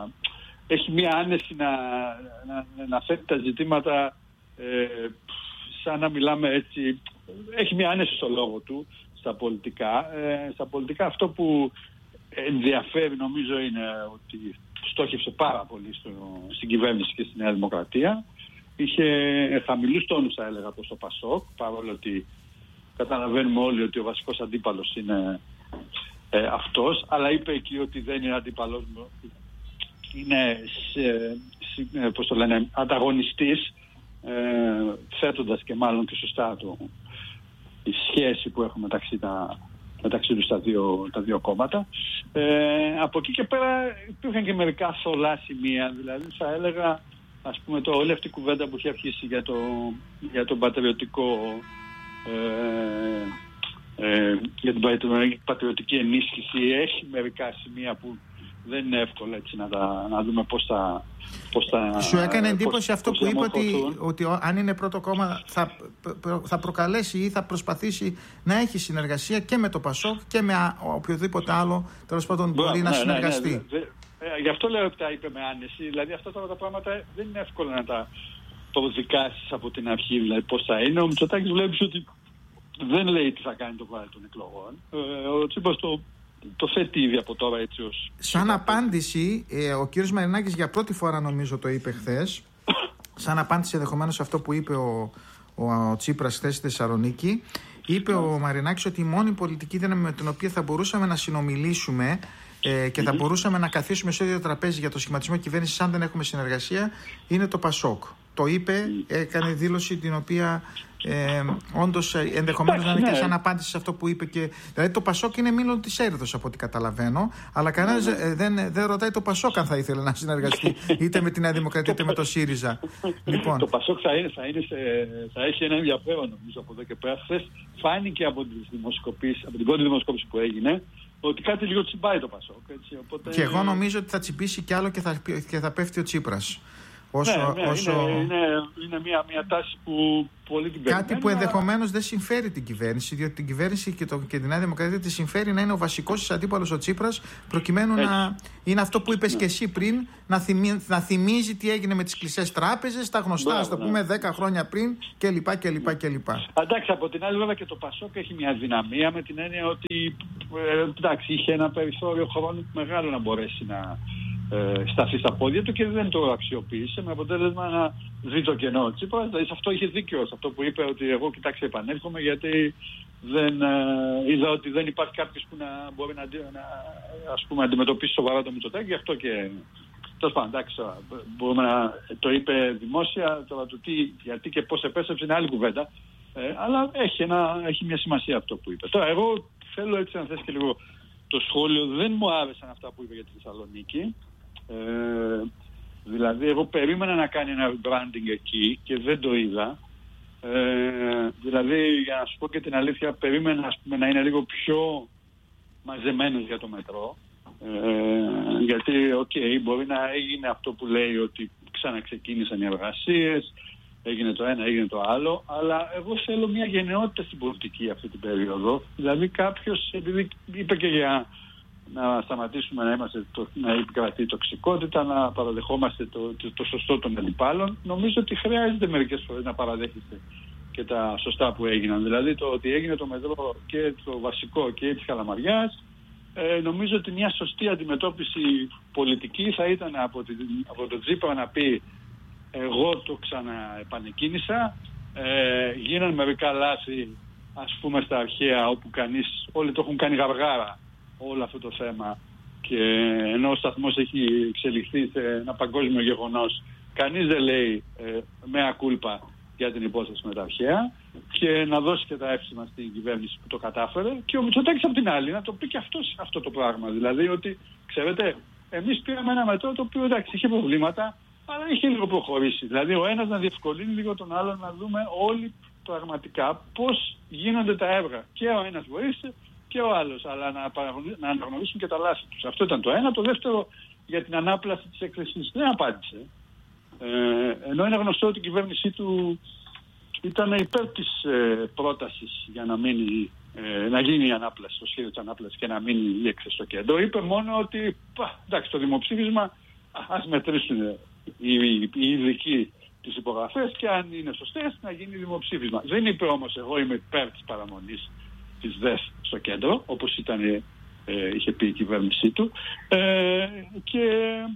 έχει μια άνεση να, να, να θέτει τα ζητήματα ε, σαν να μιλάμε έτσι. Έχει μια άνεση στο λόγο του στα πολιτικά. Ε, στα πολιτικά αυτό που ενδιαφέρει νομίζω είναι ότι στόχευσε πάρα πολύ στο, στην κυβέρνηση και στη Νέα Δημοκρατία. Είχε χαμηλούς τόνους, θα έλεγα, προς το Πασόκ, παρόλο ότι καταλαβαίνουμε όλοι ότι ο βασικός αντίπαλος είναι ε, αυτός, αλλά είπε εκεί ότι δεν είναι αντίπαλος, είναι σε, σε, πώς το λένε, ανταγωνιστής, ε, θέτοντας και μάλλον και σωστά το, η σχέση που έχουμε μεταξύ, τα, μεταξύ τους τα δύο, τα δύο κόμματα. Ε, από εκεί και πέρα υπήρχαν και μερικά θολά σημεία, δηλαδή θα έλεγα, ας πούμε, το, όλη αυτή η κουβέντα που έχει αρχίσει για, το, για τον πατριωτικό ε, ε, για την πατριωτική ενίσχυση έχει μερικά σημεία που δεν είναι εύκολο έτσι να, τα, να δούμε πώς θα, πώς θα... Σου έκανε εντύπωση πώς, αυτό πώς που είπε ότι, ότι αν είναι πρώτο κόμμα θα, θα προκαλέσει ή θα προσπαθήσει να έχει συνεργασία και με το Πασόκ και με οποιοδήποτε άλλο τέλος πάντων μπορεί ναι, να ναι, συνεργαστεί. Ναι, ναι, ναι. Ε, γι' αυτό λέω ότι τα είπε με άνεση. Δηλαδή αυτά τώρα τα πράγματα δεν είναι εύκολο να τα προδικάσεις από την αρχή, δηλαδή πώς θα είναι. Ο Μητσοτάκης βλέπεις ότι δεν λέει τι θα κάνει το βράδυ των εκλογών. Ε, ο Τσίπρας το, το θέτει ήδη από τώρα έτσι ως... Σαν απάντηση, ε, ο κύριος Μαρινάκης για πρώτη φορά νομίζω το είπε χθες, σαν απάντηση ενδεχομένως αυτό που είπε ο, ο, ο Τσίπρας χθες στη Θεσσαλονίκη, είπε yeah. ο Μαρινάκης ότι η μόνη πολιτική δύναμη με την οποία θα μπορούσαμε να συνομιλήσουμε Ε, και θα mm-hmm. μπορούσαμε να καθίσουμε στο ίδιο τραπέζι για το σχηματισμό κυβέρνησης αν δεν έχουμε συνεργασία είναι το Πασόκ. Το είπε, έκανε δήλωση την οποία ε, όντως ενδεχομένως να είναι και σαν απάντηση σε αυτό που είπε. Και, δηλαδή το Πασόκ είναι μήλον της έρηδος από ό,τι καταλαβαίνω, αλλά κανένας ε, δεν, δεν ρωτάει το Πασόκ αν θα ήθελε να συνεργαστεί είτε με τη Νέα Δημοκρατία είτε με το ΣΥΡΙΖΑ. Λοιπόν. Το Πασόκ θα, είναι, θα, είναι σε, θα έχει ένα ενδιαφέρον νομίζω από εδώ και πέρα. Χθες φάνηκε από, από την πρώτη δημοσκόπηση που έγινε ότι κάτι λίγο τσιμπάει το Πασόκ. Έτσι, οπότε... Και εγώ νομίζω ότι θα τσιμπήσει κι άλλο και θα, και θα πέφτει ο Τσίπρας. Όσο, ναι, ναι, όσο... Είναι, είναι, είναι μια, μια τάση που πολύ την περιμένει. Κάτι που ενδεχομένως δεν συμφέρει την κυβέρνηση, διότι την κυβέρνηση και, το, και την Νέα Δημοκρατία τη συμφέρει να είναι ο βασικός της αντίπαλος ο Τσίπρας, προκειμένου Έτσι. να είναι αυτό που είπες ναι. και εσύ πριν, να, θυμί, να θυμίζει τι έγινε με τις κλειστές τράπεζες, τα γνωστά, ας το πούμε, δέκα χρόνια πριν κλπ. κλπ, κλπ. Εντάξει, από την άλλη, βέβαια και το Πασόκ έχει μια δυναμία με την έννοια ότι ε, εντάξει, είχε ένα περιθώριο χρόνου μεγάλο να μπορέσει να ε, σταθεί στα πόδια του και δεν το αξιοποίησε, με αποτέλεσμα να ζει το κενό ο Τσίπρας. Δηλαδή, σε αυτό είχε δίκιο, σε αυτό που είπε, ότι εγώ κοιτάξτε επανέρχομαι γιατί δεν, ε, είδα ότι δεν υπάρχει κάποιος που να μπορεί να, να ας πούμε, αντιμετωπίσει σοβαρά το Μητσοτάκη, γι' αυτό και τέλος πάντων, εντάξει, μπορούμε να το είπε δημόσια, τώρα το τι, γιατί και πώς επέστρεψε είναι άλλη κουβέντα, ε, αλλά έχει, ένα, έχει μια σημασία αυτό που είπε. Τώρα εγώ θέλω έτσι να θες και λίγο το σχόλιο, δεν μου άρεσαν αυτά που είπε για τη Θεσσαλονίκη, ε, δηλαδή εγώ περίμενα να κάνει ένα branding εκεί και δεν το είδα. Ε, δηλαδή, για να σου πω και την αλήθεια, περίμενα ας πούμε, να είναι λίγο πιο μαζεμένος για το μετρό. Ε, γιατί, οκ, okay, μπορεί να έγινε αυτό που λέει ότι ξαναξεκίνησαν οι εργασίες, έγινε το ένα, έγινε το άλλο, αλλά εγώ θέλω μια γενναιότητα στην πολιτική αυτή την περίοδο. Δηλαδή κάποιος, επειδή είπε και για να σταματήσουμε να είμαστε το, να επικρατεί η τοξικότητα, να παραδεχόμαστε το, το, το σωστό των αντιπάλων, νομίζω ότι χρειάζεται μερικές φορές να παραδέχεστε και τα σωστά που έγιναν. Δηλαδή το ότι έγινε το μετρό και το βασικό και της Καλαμαριάς, ε, νομίζω ότι μια σωστή αντιμετώπιση πολιτική θα ήταν από, την, από τον Τσίπρα να πει εγώ το ξαναεπανεκκίνησα, ε, γίνανε μερικά λάθη ας πούμε στα αρχαία όπου κανείς, όλοι το έχουν κάνει γαργάρα όλο αυτό το θέμα, και ενώ ο σταθμός έχει εξελιχθεί σε ένα παγκόσμιο γεγονός, κανείς δεν λέει ε, μea culpa για την υπόθεση με τα αρχαία, και να δώσει και τα εύσημα στην κυβέρνηση που το κατάφερε, και ο Μητσοτάκης από την άλλη να το πει και αυτός αυτό το πράγμα. Δηλαδή ότι, ξέρετε, εμείς πήραμε ένα μετρό το οποίο εντάξει είχε προβλήματα, αλλά είχε λίγο προχωρήσει. Δηλαδή ο ένας να διευκολύνει λίγο τον άλλον, να δούμε όλοι πραγματικά πώς γίνονται τα έργα. Και ο ένας βοήθησε και ο άλλος, αλλά να, να αναγνωρίσουν και τα λάθη τους. Αυτό ήταν το ένα. Το δεύτερο, για την ανάπλαση της έκθεσης δεν απάντησε. Ε, ενώ είναι γνωστό ότι η κυβέρνησή του ήταν υπέρ της ε, πρότασης για να, μείνει, ε, να γίνει η ανάπλαση, το σχέδιο της ανάπλασης και να μείνει η έκθεση στο κέντρο. Είπε μόνο ότι πα, εντάξει, το δημοψήφισμα ας μετρήσουν οι, οι, οι ειδικοί τις υπογραφές και αν είναι σωστές να γίνει δημοψήφισμα. Δεν είπε όμως εγώ είμαι υπέρ της παραμονής της ΔΕΣ στο κέντρο, όπως ήταν, ε, είχε πει η κυβέρνησή του. Ε, και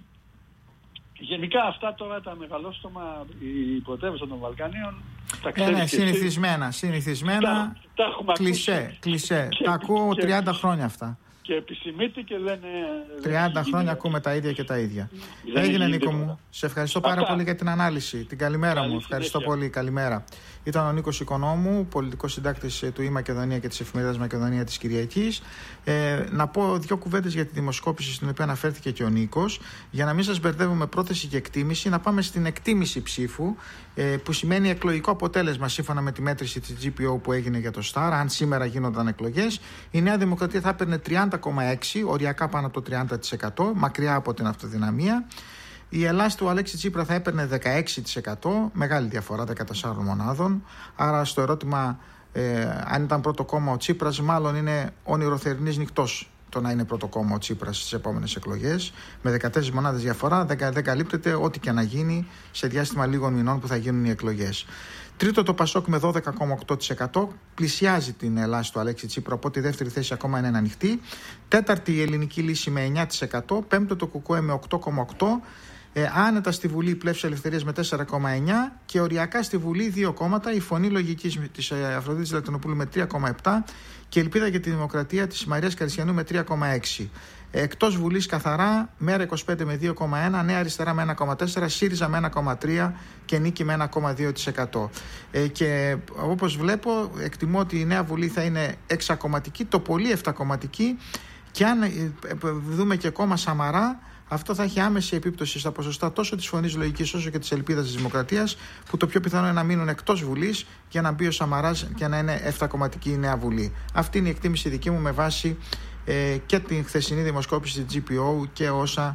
γενικά αυτά τώρα τα μεγαλόστομα, η πρωτεύουσα των Βαλκανίων, τα ξέρει. Ναι, ναι, συνηθισμένα, συνηθισμένα, τα, τα κλισέ, κλισέ. Τα ακούω και, τριάντα χρόνια αυτά. Και επισημείται και δεν τριάντα χρόνια ακούμε τα ίδια και τα ίδια. Δεν Έγινε Νίκο μου. Σε ευχαριστώ πάρα Αυτά. πολύ για την ανάλυση. Την καλημέρα Καλή μου. Ευχαριστώ συνέχεια. πολύ. Καλημέρα. Ήταν ο Νίκος Οικονόμου, πολιτικός συντάκτης του Η Μακεδονία και της εφημερίδας Μακεδονία της Κυριακής. Ε, να πω δύο κουβέντες για τη δημοσκόπηση στην οποία αναφέρθηκε και ο Νίκος. Για να μην σας μπερδεύουμε πρόθεση και εκτίμηση, να πάμε στην εκτίμηση ψήφου, ε, που σημαίνει εκλογικό αποτέλεσμα σύμφωνα με τη μέτρηση της τζι πι ο που έγινε για το Σταρ. Αν σήμερα γίνονταν εκλογές, η Νέα Δημοκρατία θα έπαιρνε τριάντα κόμμα έξι, οριακά πάνω από το τριάντα τοις εκατό, μακριά από την αυτοδυναμία. Η Ελλάδα του Αλέξη Τσίπρα θα έπαιρνε δεκαέξι τοις εκατό, μεγάλη διαφορά δεκατέσσερις μονάδων. Άρα στο ερώτημα ε, αν ήταν πρώτο κόμμα ο Τσίπρας, μάλλον είναι όνειρο θερινής νυχτός το να είναι πρώτο κόμμα ο Τσίπρας στις επόμενες εκλογές. Με δεκατέσσερις μονάδες διαφορά δεν καλύπτεται ό,τι και να γίνει σε διάστημα λίγων μηνών που θα γίνουν οι εκλογές. Τρίτο το Πασόκ με δώδεκα κόμμα οκτώ τοις εκατό, πλησιάζει την Ελλάδα του Αλέξη Τσίπρα, οπότε η δεύτερη θέση ακόμα είναι ανοιχτή. Τέταρτη η Ελληνική Λύση με εννιά τοις εκατό, πέμπτο το ΚΚΕ με οκτώ κόμμα οκτώ τοις εκατό, ε, άνετα στη Βουλή η Πλεύση Ελευθερίας με τέσσερα κόμμα εννιά τοις εκατό και οριακά στη Βουλή δύο κόμματα, η Φωνή Λογικής της Αφροδίτης Λατινοπούλου με τρία κόμμα επτά τοις εκατό και η Ελπίδα για τη Δημοκρατία της Μαρίας Καρισιανού με τρία κόμμα έξι τοις εκατό. Εκτός Βουλής καθαρά, Μέρα είκοσι πέντε με δύο κόμμα ένα τοις εκατό, Νέα Αριστερά με ένα κόμμα τέσσερα τοις εκατό, ΣΥΡΙΖΑ με ένα κόμμα τρία τοις εκατό και Νίκη με ένα κόμμα δύο τοις εκατό. Ε, και όπως βλέπω, εκτιμώ ότι η νέα Βουλή θα είναι εξακομματική, το πολύ επτακομματική, και αν ε, δούμε και κόμμα Σαμαρά, αυτό θα έχει άμεση επίπτωση στα ποσοστά τόσο της Φωνής Λογικής όσο και της Ελπίδας της Δημοκρατίας, που το πιο πιθανό είναι να μείνουν εκτός Βουλής για να μπει ο Σαμαράς και να είναι επτακομματική η νέα Βουλή. Αυτή είναι η εκτίμηση δική μου με βάση ε, και την χθεσινή δημοσκόπηση της τζι πι ο και όσα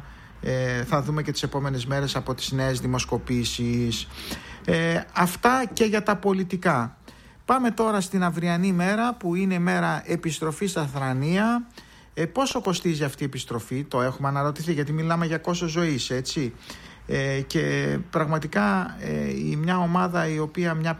ε, θα δούμε και τις επόμενες μέρες από τις νέες δημοσκοπήσεις. Ε, αυτά και για τα πολιτικά. Πάμε τώρα στην αυριανή μέρα, που είναι μέρα επιστροφής στα θρανία. Ε, πόσο κοστίζει αυτή η επιστροφή, το έχουμε αναρωτηθεί, γιατί μιλάμε για κόστος ζωής, έτσι. Ε, και πραγματικά ε, η μια ομάδα η οποία μια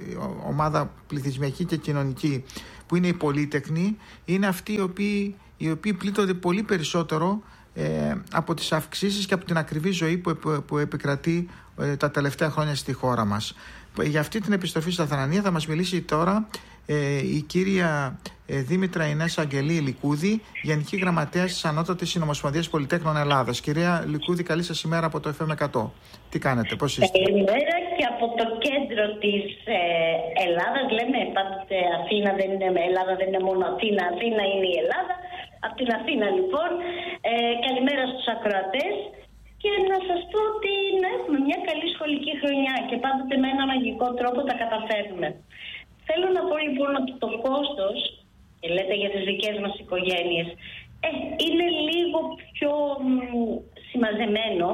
ομάδα πληθυσμιακή και κοινωνική που είναι η πολύτεκνη, είναι αυτοί οι οποίοι, οι οποίοι πλήττονται πολύ περισσότερο ε, από τις αυξήσεις και από την ακριβή ζωή που, που επικρατεί ε, τα τελευταία χρόνια στη χώρα μας. Για αυτή την επιστροφή στα θρανία θα μας μιλήσει τώρα ε, η κύρια ε, Δήμητρα Ινές Αγγελή Λικούδη, Γενική Γραμματέας της Ανώτατης Συνομοσπονδίας Πολυτέχνων Ελλάδας. Κυρία Λικούδη, καλή σας ημέρα από το εφ εμ εκατό. Τι κάνετε, πώς είστε? Καλημέρα και από το κέντρο της ε, Ελλάδας. Λέμε πάντοτε Αθήνα δεν είναι, Ελλάδα δεν είναι μόνο Αθήνα, Αθήνα είναι η Ελλάδα. Από την Αθήνα λοιπόν, ε, καλημέρα στους ακροατές. Και να σας πω ότι να έχουμε μια καλή σχολική χρονιά και πάντοτε με ένα μαγικό τρόπο τα καταφέρνουμε. Θέλω να πω λοιπόν ότι το κόστος, και λέτε για τις δικές μας οικογένειες, ε, είναι λίγο πιο μ, συμμαζεμένο.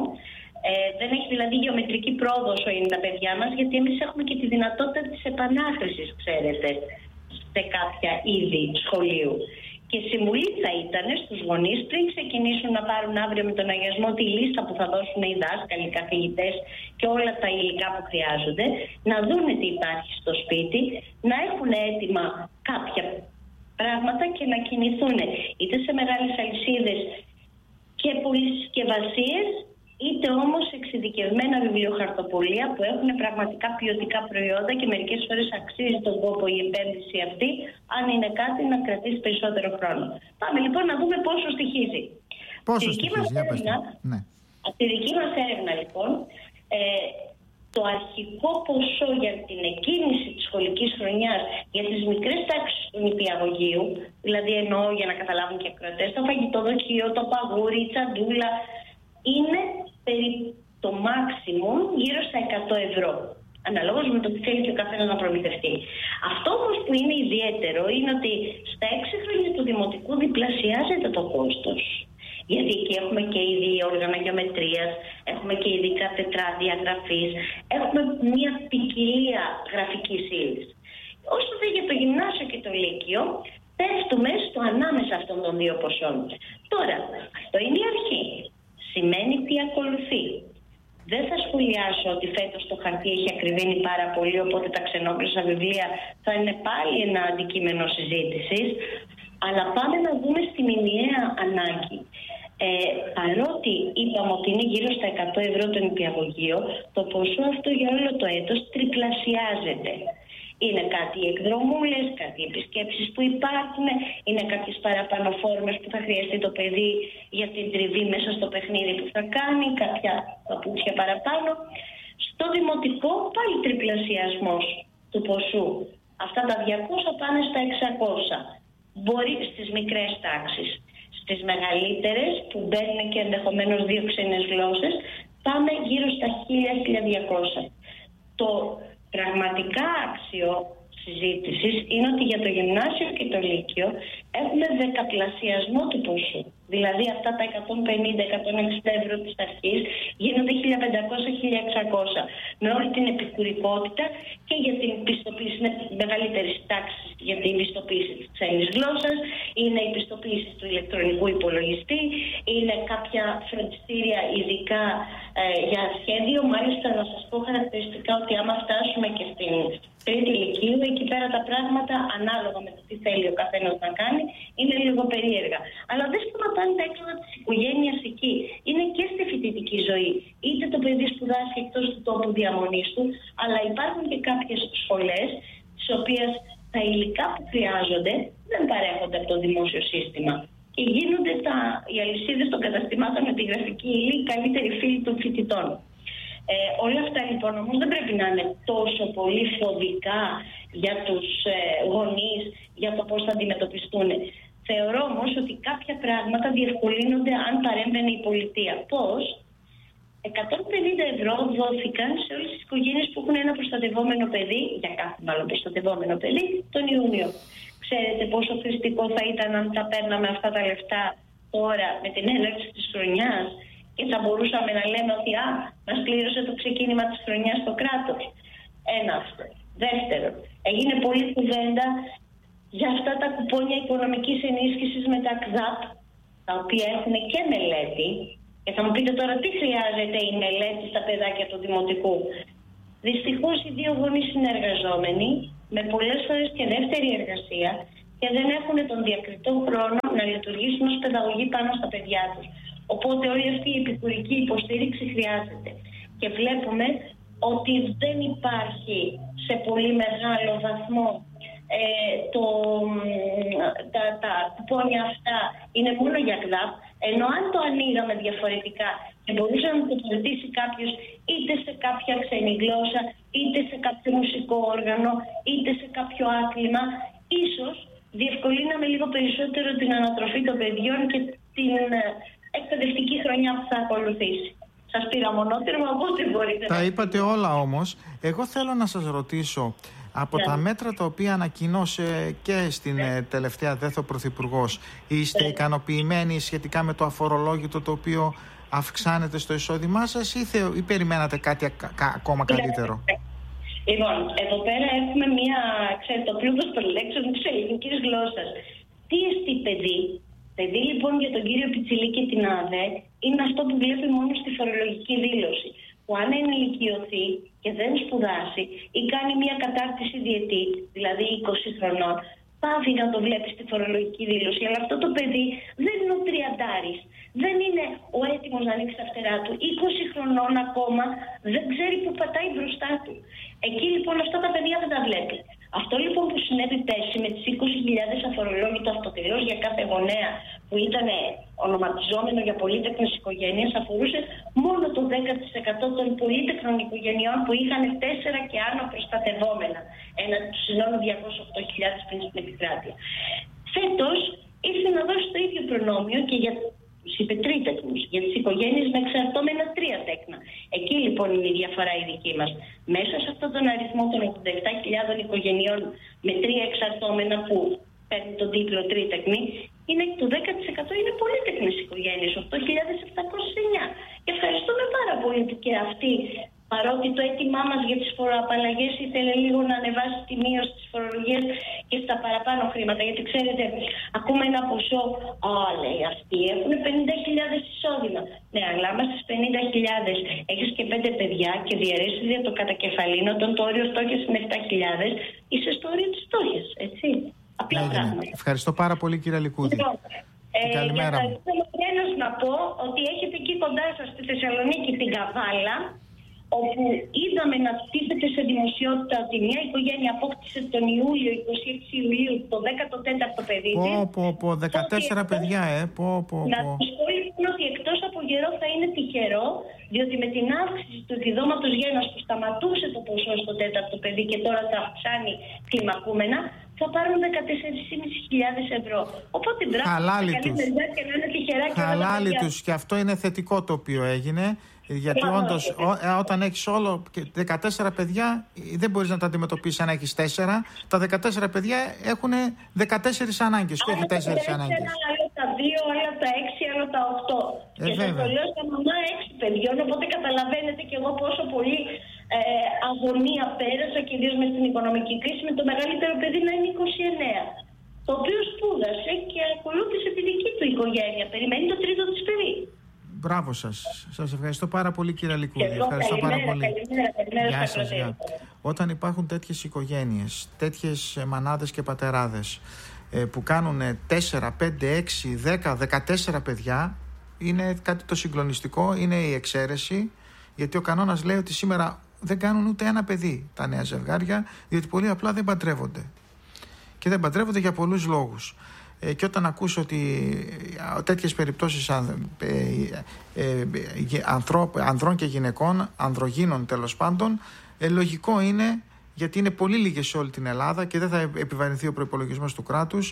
Ε, δεν έχει δηλαδή γεωμετρική πρόοδο όσο είναι τα παιδιά μας, γιατί εμείς έχουμε και τη δυνατότητα της επανάχρησης, ξέρετε, σε κάποια είδη σχολείου. Και συμβουλή θα ήταν στους γονείς, πριν ξεκινήσουν να πάρουν αύριο με τον αγιασμό τη λίστα που θα δώσουν οι δάσκαλοι, οι καθηγητές και όλα τα υλικά που χρειάζονται, να δούνε τι υπάρχει στο σπίτι, να έχουν έτοιμα κάποια πράγματα και να κινηθούν είτε σε μεγάλες αλυσίδες και πολυσυσκευασίες, είτε όμως εξειδικευμένα βιβλιοχαρτοπολία που έχουν πραγματικά ποιοτικά προϊόντα και μερικές φορές αξίζει τον κόπο η επένδυση αυτή, αν είναι κάτι να κρατήσει περισσότερο χρόνο. Πάμε λοιπόν να δούμε πόσο στοιχίζει. Πόσο στοιχίζει, για πες. Ναι. Από τη δική μας έρευνα λοιπόν, ε, το αρχικό ποσό για την εκκίνηση της σχολικής χρονιάς για τις μικρές τάξεις του νηπιαγωγείου, δηλαδή εννοώ για να καταλάβουν και ακροατές, το φαγητοδοχείο, το παγούρι, η τσαντούλα, είναι περί το maximum γύρω στα εκατό ευρώ. Αναλόγως με το τι θέλει και ο καθένας να προμηθευτεί. Αυτό όμως που είναι ιδιαίτερο είναι ότι στα έξι χρόνια του δημοτικού διπλασιάζεται το κόστος. Γιατί εκεί έχουμε και είδη όργανα γεωμετρίας, έχουμε και ειδικά τετράδια γραφής, έχουμε μια ποικιλία γραφικής ύλης. Όσο δε για το γυμνάσιο και το λύκειο, πέφτουμε στο ανάμεσα αυτών των δύο ποσών. Τώρα, αυτό είναι η αρχή. Σημαίνει τι ακολουθεί. Δεν θα σχολιάσω ότι φέτος το χαρτί έχει ακριβήνει πάρα πολύ, οπότε τα ξενόγλωσσα βιβλία θα είναι πάλι ένα αντικείμενο συζήτησης. Αλλά πάμε να δούμε στη μηνιαία ανάγκη. Ε, παρότι είπαμε ότι είναι γύρω στα εκατό ευρώ το νηπιαγωγείο, το ποσό αυτό για όλο το έτος τριπλασιάζεται. Είναι κάτι οι εκδρομούλες, κάτι οι επισκέψεις που υπάρχουν, είναι κάποιες παραπάνω φόρμες που θα χρειαστεί το παιδί για την τριβή μέσα στο παιχνίδι που θα κάνει, κάποια παπούτσια παραπάνω. Στο δημοτικό πάλι τριπλασιασμός του ποσού. Αυτά τα διακόσια πάνε στα εξακόσια. Μπορεί στις μικρές τάξεις. Στις μεγαλύτερες που μπαίνουν και ενδεχομένως δύο ξένες γλώσσες, πάμε γύρω στα χίλια με χίλια διακόσια. Το πραγματικά άξιο συζήτησης είναι ότι για το γυμνάσιο και το λύκειο έχουμε δεκαπλασιασμό του ποσού. Δηλαδή αυτά τα εκατόν πενήντα με εκατόν εξήντα ευρώ της αρχής γίνονται χίλια πεντακόσια με χίλια εξακόσια. Με όλη την επικουρικότητα και για την πιστοποίηση, είναι μεγαλύτερη τάξη για την πιστοποίηση της ξένης γλώσσας, είναι η πιστοποίηση του ηλεκτρονικού υπολογιστή, είναι κάποια φροντιστήρια ειδικά ε, για σχέδιο. Μάλιστα να σας πω χαρακτηριστικά ότι άμα φτάσουμε και στην τρίτη ηλικίου, εκεί πέρα τα πράγματα ανάλογα με το τι θέλει ο καθένας να κάνει είναι λίγο περίεργα. Αλλά δεν σταματάνε τα έξοδα της οικογένειας εκεί. Είναι και στη φοιτητική ζωή. Είτε το παιδί σπουδάσει εκτός του τόπου διαμονής του, αλλά υπάρχουν και κάποιες σχολές τις οποίες τα υλικά που χρειάζονται δεν παρέχονται από το δημόσιο σύστημα. Και γίνονται τα, οι αλυσίδες των καταστημάτων με τη γραφική ύλη καλύτεροι φίλοι των φοιτητών. Ε, όλα αυτά λοιπόν όμως δεν πρέπει να είναι τόσο πολύ φοβικά για τους ε, γονείς, για το πώς θα αντιμετωπιστούν. Θεωρώ όμως ότι κάποια πράγματα διευκολύνονται αν παρέμβαινε η πολιτεία. Πώς? εκατόν πενήντα ευρώ δόθηκαν σε όλες τις οικογένειες που έχουν ένα προστατευόμενο παιδί, για κάθε μάλλον προστατευόμενο παιδί, τον Ιούνιο. Ξέρετε πόσο χρηστικό θα ήταν αν τα παίρναμε αυτά τα λεφτά τώρα με την έναρξη της χρονιάς και θα μπορούσαμε να λέμε ότι α, μας πλήρωσε το ξεκίνημα της χρονιάς το κράτος. Ένα αυτό. Δεύτερον, έγινε πολλή κουβέντα για αυτά τα κουπόνια οικονομικής ενίσχυσης με τα ΚΔΑΠ, τα οποία έχουν και μελέτη. Και θα μου πείτε τώρα τι χρειάζεται η μελέτη στα παιδάκια του Δημοτικού. Δυστυχώς οι δύο γονείς είναι εργαζόμενοι, με πολλές φορές και δεύτερη εργασία, και δεν έχουν τον διακριτό χρόνο να λειτουργήσουν ως παιδαγωγοί πάνω στα παιδιά τους. Οπότε όλη αυτή η επικουρική υποστήριξη χρειάζεται. Και βλέπουμε ότι δεν υπάρχει σε πολύ μεγάλο βαθμό ε, το, τα, τα κουπόνια αυτά είναι μόνο για ΚΔΑΠ, ενώ αν το ανοίγαμε διαφορετικά και μπορούσε να το κρατήσει κάποιος είτε σε κάποια ξένη γλώσσα, είτε σε κάποιο μουσικό όργανο, είτε σε κάποιο άθλημα, ίσως διευκολύναμε λίγο περισσότερο την ανατροφή των παιδιών και την εκπαιδευτική χρονιά που θα ακολουθήσει. Σας πήρα μονότερμα, οπότε μπορείτε. Τα είπατε όλα όμως. Εγώ θέλω να σας ρωτήσω, από yeah. τα μέτρα τα οποία ανακοινώσε και στην yeah. τελευταία ΔΕΘ ο Πρωθυπουργός, είστε yeah. ικανοποιημένοι σχετικά με το αφορολόγητο το οποίο αυξάνεται στο εισόδημά σας ή, θε, ή περιμένατε κάτι α, κα, ακόμα καλύτερο? Λοιπόν, εδώ πέρα έχουμε μία, ξέρετε, το πλούτος των λέξεων της ελληνικής γλώσσας. Τι εστί παιδί? Παιδί λοιπόν για τον κύριο Πιτσιλή και την ΑΔΕ είναι αυτό που βλέπει μόνο στη φορολογική δήλωση. Που αν ενηλικιωθεί και δεν σπουδάσει ή κάνει μια κατάρτιση διετή, δηλαδή είκοσι χρονών, πάβει να το βλέπει στη φορολογική δήλωση. Αλλά αυτό το παιδί δεν είναι ο τριαντάρης. Δεν είναι ο έτοιμος να ανοίξει τα φτερά του. είκοσι χρονών ακόμα δεν ξέρει που πατάει μπροστά του. Εκεί λοιπόν αυτά τα παιδιά δεν τα βλέπει. Αυτό λοιπόν που συνέβη πέρσι με τις είκοσι χιλιάδες αφορολόγητο αυτοτελώς για κάθε γονέα που ήταν ονοματιζόμενο για πολύτεκνες οικογένειες, αφορούσε μόνο το δέκα τοις εκατό των πολύτεκνων οικογενειών που είχαν τέσσερα και άνω προστατευόμενα, έναντι του συνόλου διακόσιες οκτώ χιλιάδες πριν στην επικράτεια. Φέτος ήρθε να δώσει το ίδιο προνόμιο και για τους υπετρίτεκνους, για τις οικογένειες με εξαρτώμενα τρία τέκνα. Εκεί λοιπόν είναι η διαφορά η δική μας. Μέσα σε αυτόν τον αριθμό των ογδόντα επτά χιλιάδων οικογενειών με τρία εξαρτώμενα που παίρνουν τον τίτλο τρίτεκνη, είναι το δέκα τοις εκατό είναι πολύτεκνες οικογένειες, οκτώ χιλιάδες επτακόσιες εννιά. Και ευχαριστούμε πάρα πολύ που και αυτοί, παρότι το αίτημά μας για τις φοροαπαλλαγές ήθελε λίγο να ανεβάσει τη μείωση της φορολογίας και στα παραπάνω χρήματα. Γιατί ξέρετε, ακούμε ένα ποσό, α, λέει, αυτοί έχουν πενήντα χιλιάδες εισόδημα. Ναι, αλλά άμα στις πενήντα χιλιάδες έχεις και πέντε παιδιά και διαιρέσεις για το κατακεφαλήν, όταν το όριο φτώχειας είναι επτά χιλιάδες, είσαι στο όριο της φτώχειας, έτσι. Απλά πράγματα. Ευχαριστώ πάρα πολύ, κύριε Λικούδη. Ε, Καλημέρα. Για να να πω ότι έχετε εκεί κοντά σας στη Θεσσαλονίκη την Καβάλα, όπου είδαμε να τίθεται σε δημοσιότητα ότι μια οικογένεια απόκτησε τον Ιούλιο, είκοσι έξι Ιουλίου, το δέκατο τέταρτο παιδί της. Πω, πω, πω, δεκατέσσερα εκτός, παιδιά, ε, πω, πω, πω. Να τους πω λοιπόν ότι εκτός από γερό θα είναι τυχερό, διότι με την αύξηση του επιδόματος γένος που σταματούσε το ποσό στο τέταρτο παιδί και τώρα θα αυξάνει κλιμακούμενα, θα πάρουν δεκατέσσερις χιλιάδες πεντακόσιες ευρώ. Οπότε μπράβο, χαλάλι τους. Και να είναι τυχερά και χαλάλι τους. Και αυτό είναι θετικό το οποίο έγινε. Γιατί όντως όταν έχεις όλο δεκατέσσερα παιδιά δεν μπορείς να τα αντιμετωπίσεις αν έχεις τέσσερα. Τα δεκατέσσερα παιδιά έχουν δεκατέσσερις ανάγκες και όχι τέσσερις ανάγκες. Ένα άλλο τα δύο, άλλο τα έξι, άλλο τα οκτώ. Ε, και σας το λέω στα μαμά έξι παιδιών, οπότε καταλαβαίνετε και εγώ πόσο πολύ ε, αγωνία πέρασα και ιδίως με την οικονομική κρίση, με το μεγαλύτερο παιδί να είναι είκοσι εννέα. Το οποίο σπούδασε και ακολούθησε τη δική του οικογένεια. Περιμένει το τρίτο της παιδί. Μπράβο σας. Σας ευχαριστώ πάρα πολύ, κύριε Λικούδη. Ευχαριστώ καλημέρα, πάρα πολύ. Καλημέρα, καλημέρα, Γεια σας. Γεια. Όταν υπάρχουν τέτοιες οικογένειες, τέτοιες μανάδες και πατεράδες ε, που κάνουν τέσσερα, πέντε, έξι, δέκα, δεκατέσσερα παιδιά, είναι κάτι το συγκλονιστικό, είναι η εξαίρεση, γιατί ο κανόνας λέει ότι σήμερα δεν κάνουν ούτε ένα παιδί τα νέα ζευγάρια, διότι πολύ απλά δεν παντρεύονται. Και δεν παντρεύονται για πολλούς λόγους. Ε, και όταν ακούσω ότι τέτοιες περιπτώσεις αν, ε, ε, ε, ανδρό, ανδρών και γυναικών, ανδρογίνων τέλος πάντων, ε, λογικό είναι, γιατί είναι πολύ λίγες σε όλη την Ελλάδα και δεν θα επιβαρυνθεί ο προϋπολογισμός του κράτους,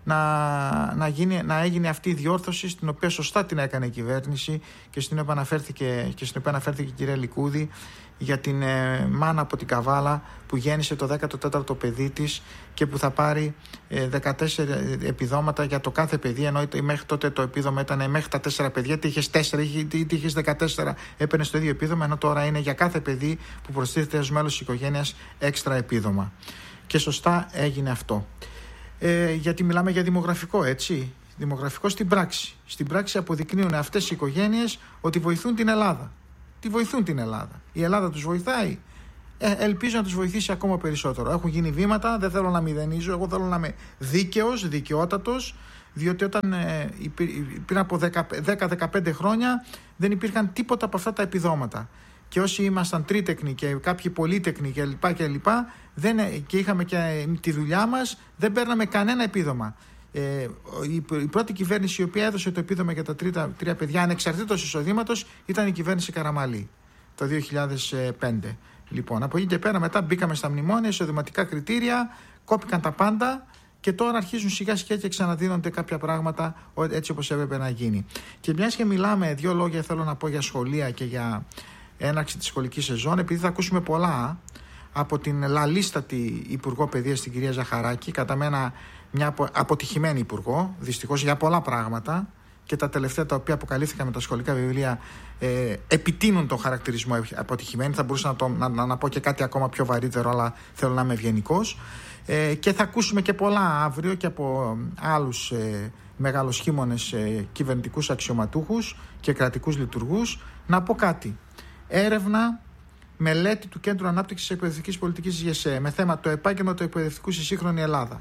να, να, γίνει, να έγινε αυτή η διόρθωση, στην οποία σωστά την έκανε η κυβέρνηση και στην οποία αναφέρθηκε, και στην οποία αναφέρθηκε η κυρία Λικούδη, για την ε, μάνα από την Καβάλα που γέννησε το δέκατο τέταρτο παιδί της και που θα πάρει ε, δεκατέσσερα επιδόματα για το κάθε παιδί, ενώ μέχρι τότε το επίδομα ήταν μέχρι τα τέσσερα παιδιά, τι είχες τέσσερα, τι είχες δεκατέσσερα, έπαιρνε το ίδιο επίδομα, ενώ τώρα είναι για κάθε παιδί που προστίθεται ως μέλος της οικογένειας έξτρα επίδομα. Και σωστά έγινε αυτό. Ε, γιατί μιλάμε για δημογραφικό, έτσι. Δημογραφικό στην πράξη. Στην πράξη αποδεικνύουν αυτές οι οικογένειες ότι βοηθούν την Ελλάδα. Τι βοηθούν την Ελλάδα. Η Ελλάδα τους βοηθάει. Ε, ελπίζω να τους βοηθήσει ακόμα περισσότερο. Έχουν γίνει βήματα, δεν θέλω να μηδενίζω, εγώ θέλω να είμαι δίκαιος, δικαιότατος, διότι όταν ε, πριν από δέκα με δεκαπέντε χρόνια δεν υπήρχαν τίποτα από αυτά τα επιδόματα. Και όσοι ήμασταν τρίτεκνοι και κάποιοι πολύτεκνοι κλπ. Και, δεν, και είχαμε και τη δουλειά μας, δεν παίρναμε κανένα επίδομα. Ε, η, η πρώτη κυβέρνηση η οποία έδωσε το επίδομα για τα τρίτα, τρία παιδιά ανεξαρτήτως εισοδήματος ήταν η κυβέρνηση Καραμαλή το δύο χιλιάδες πέντε. Λοιπόν, από εκεί και πέρα μετά μπήκαμε στα μνημόνια, εισοδηματικά κριτήρια, κόπηκαν τα πάντα και τώρα αρχίζουν σιγά σιγά και ξαναδίνονται κάποια πράγματα έτσι όπως έπρεπε να γίνει. Και μιας και μιλάμε, δύο λόγια θέλω να πω για σχολεία και για έναρξη της σχολικής σεζόν, επειδή θα ακούσουμε πολλά από την λαλίστατη Υπουργό Παιδείας την κυρία Ζαχαράκη, κατά μένα μια αποτυχημένη υπουργό, δυστυχώς για πολλά πράγματα, και τα τελευταία τα οποία αποκαλύφθηκαν με τα σχολικά βιβλία ε, επιτείνουν τον χαρακτηρισμό αποτυχημένη. Θα μπορούσα να, το, να, να, να πω και κάτι ακόμα πιο βαρύτερο, αλλά θέλω να είμαι ευγενικός. Ε, και θα ακούσουμε και πολλά αύριο και από άλλους ε, μεγαλοσχήμονες ε, κυβερνητικούς αξιωματούχους και κρατικούς λειτουργούς. Να πω κάτι. Έρευνα, μελέτη του Κέντρου Ανάπτυξης Εκπαιδευτικής Πολιτικής ΓΕΣΕ με θέμα το επάγγελμα του εκπαιδευτικού στη σύγχρονη Ελλάδα.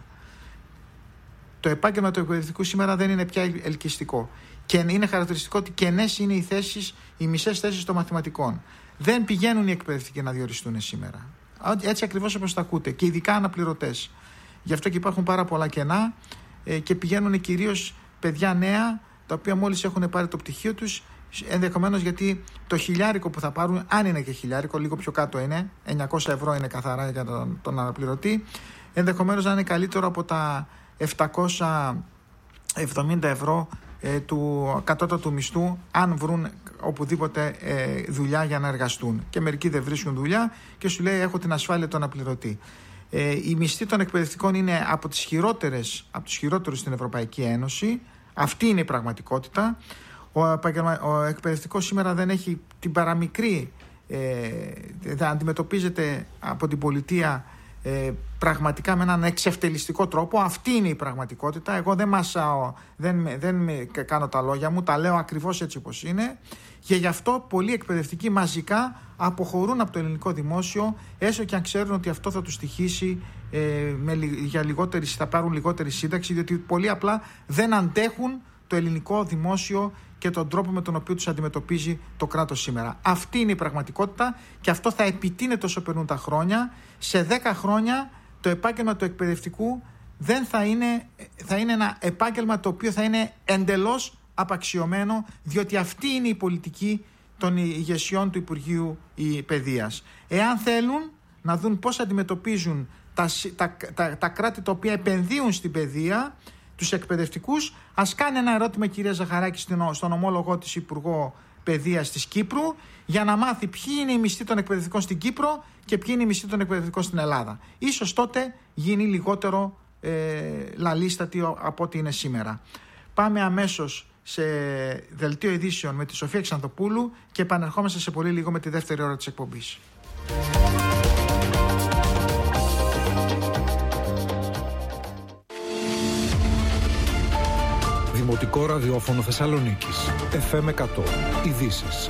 Το επάγγελμα του εκπαιδευτικού σήμερα δεν είναι πια ελκυστικό. Και είναι χαρακτηριστικό ότι κενές είναι οι θέσεις, οι μισές θέσεις των μαθηματικών. Δεν πηγαίνουν οι εκπαιδευτικοί να διοριστούν σήμερα. Έτσι ακριβώς όπως τα ακούτε. Και ειδικά αναπληρωτές. Γι' αυτό και υπάρχουν πάρα πολλά κενά ε, και πηγαίνουν κυρίως παιδιά νέα, τα οποία μόλις έχουν πάρει το πτυχίο τους, ενδεχομένως γιατί το χιλιάρικο που θα πάρουν, αν είναι και χιλιάρικο, λίγο πιο κάτω είναι, εννιακόσια ευρώ είναι καθαρά για τον, τον αναπληρωτή, ενδεχομένως να είναι καλύτερο από τα επτακόσια εβδομήντα ευρώ ε, του κατώτατου μισθού, αν βρουν οπουδήποτε ε, δουλειά για να εργαστούν. Και μερικοί δεν βρίσκουν δουλειά και σου λέει έχω την ασφάλεια του αναπληρωτή. Ε, οι μισθοί των εκπαιδευτικών είναι από τις χειρότερες, από τους χειρότερους στην Ευρωπαϊκή Ένωση. Αυτή είναι η πραγματικότητα. Ο, ο εκπαιδευτικός σήμερα δεν έχει την παραμικρή, ε, δεν αντιμετωπίζεται από την πολιτεία ε, πραγματικά με έναν εξευτελιστικό τρόπο. Αυτή είναι η πραγματικότητα. Εγώ δεν μασάω, δεν, δεν κάνω τα λόγια μου, τα λέω ακριβώς έτσι όπως είναι. Και γι' αυτό πολλοί εκπαιδευτικοί μαζικά αποχωρούν από το ελληνικό δημόσιο, έστω και αν ξέρουν ότι αυτό θα τους στοιχήσει ε, με, για λιγότερη, θα πάρουν λιγότερη σύνταξη, διότι πολλοί απλά δεν αντέχουν το ελληνικό δημόσιο και τον τρόπο με τον οποίο τους αντιμετωπίζει το κράτος σήμερα. Αυτή είναι η πραγματικότητα και αυτό θα επιτείνεται όσο περνούν τα χρόνια. Σε δέκα χρόνια το επάγγελμα του εκπαιδευτικού δεν θα είναι, θα είναι ένα επάγγελμα το οποίο θα είναι εντελώς απαξιωμένο, διότι αυτή είναι η πολιτική των ηγεσιών του Υπουργείου Παιδείας. Εάν θέλουν να δουν πώς αντιμετωπίζουν τα, τα, τα, τα κράτη τα οποία επενδύουν στην παιδεία, τους εκπαιδευτικούς, ας κάνει ένα ερώτημα η κυρία Ζαχαράκη στον ομόλογό της Υπουργό Παιδείας της Κύπρου, για να μάθει ποιοι είναι οι μισθοί των εκπαιδευτικών στην Κύπρο και ποιοι είναι οι μισθοί των εκπαιδευτικών στην Ελλάδα. Ίσως τότε γίνει λιγότερο ε, λαλίστατη από ό,τι είναι σήμερα. Πάμε αμέσως σε δελτίο ειδήσεων με τη Σοφία Ξανθοπούλου και επανερχόμαστε σε πολύ λίγο με τη δεύτερη ώρα της εκπομπής. Δημοτικό ραδιόφωνο Θεσσαλονίκης. εφ εμ εκατό. Ειδήσεις.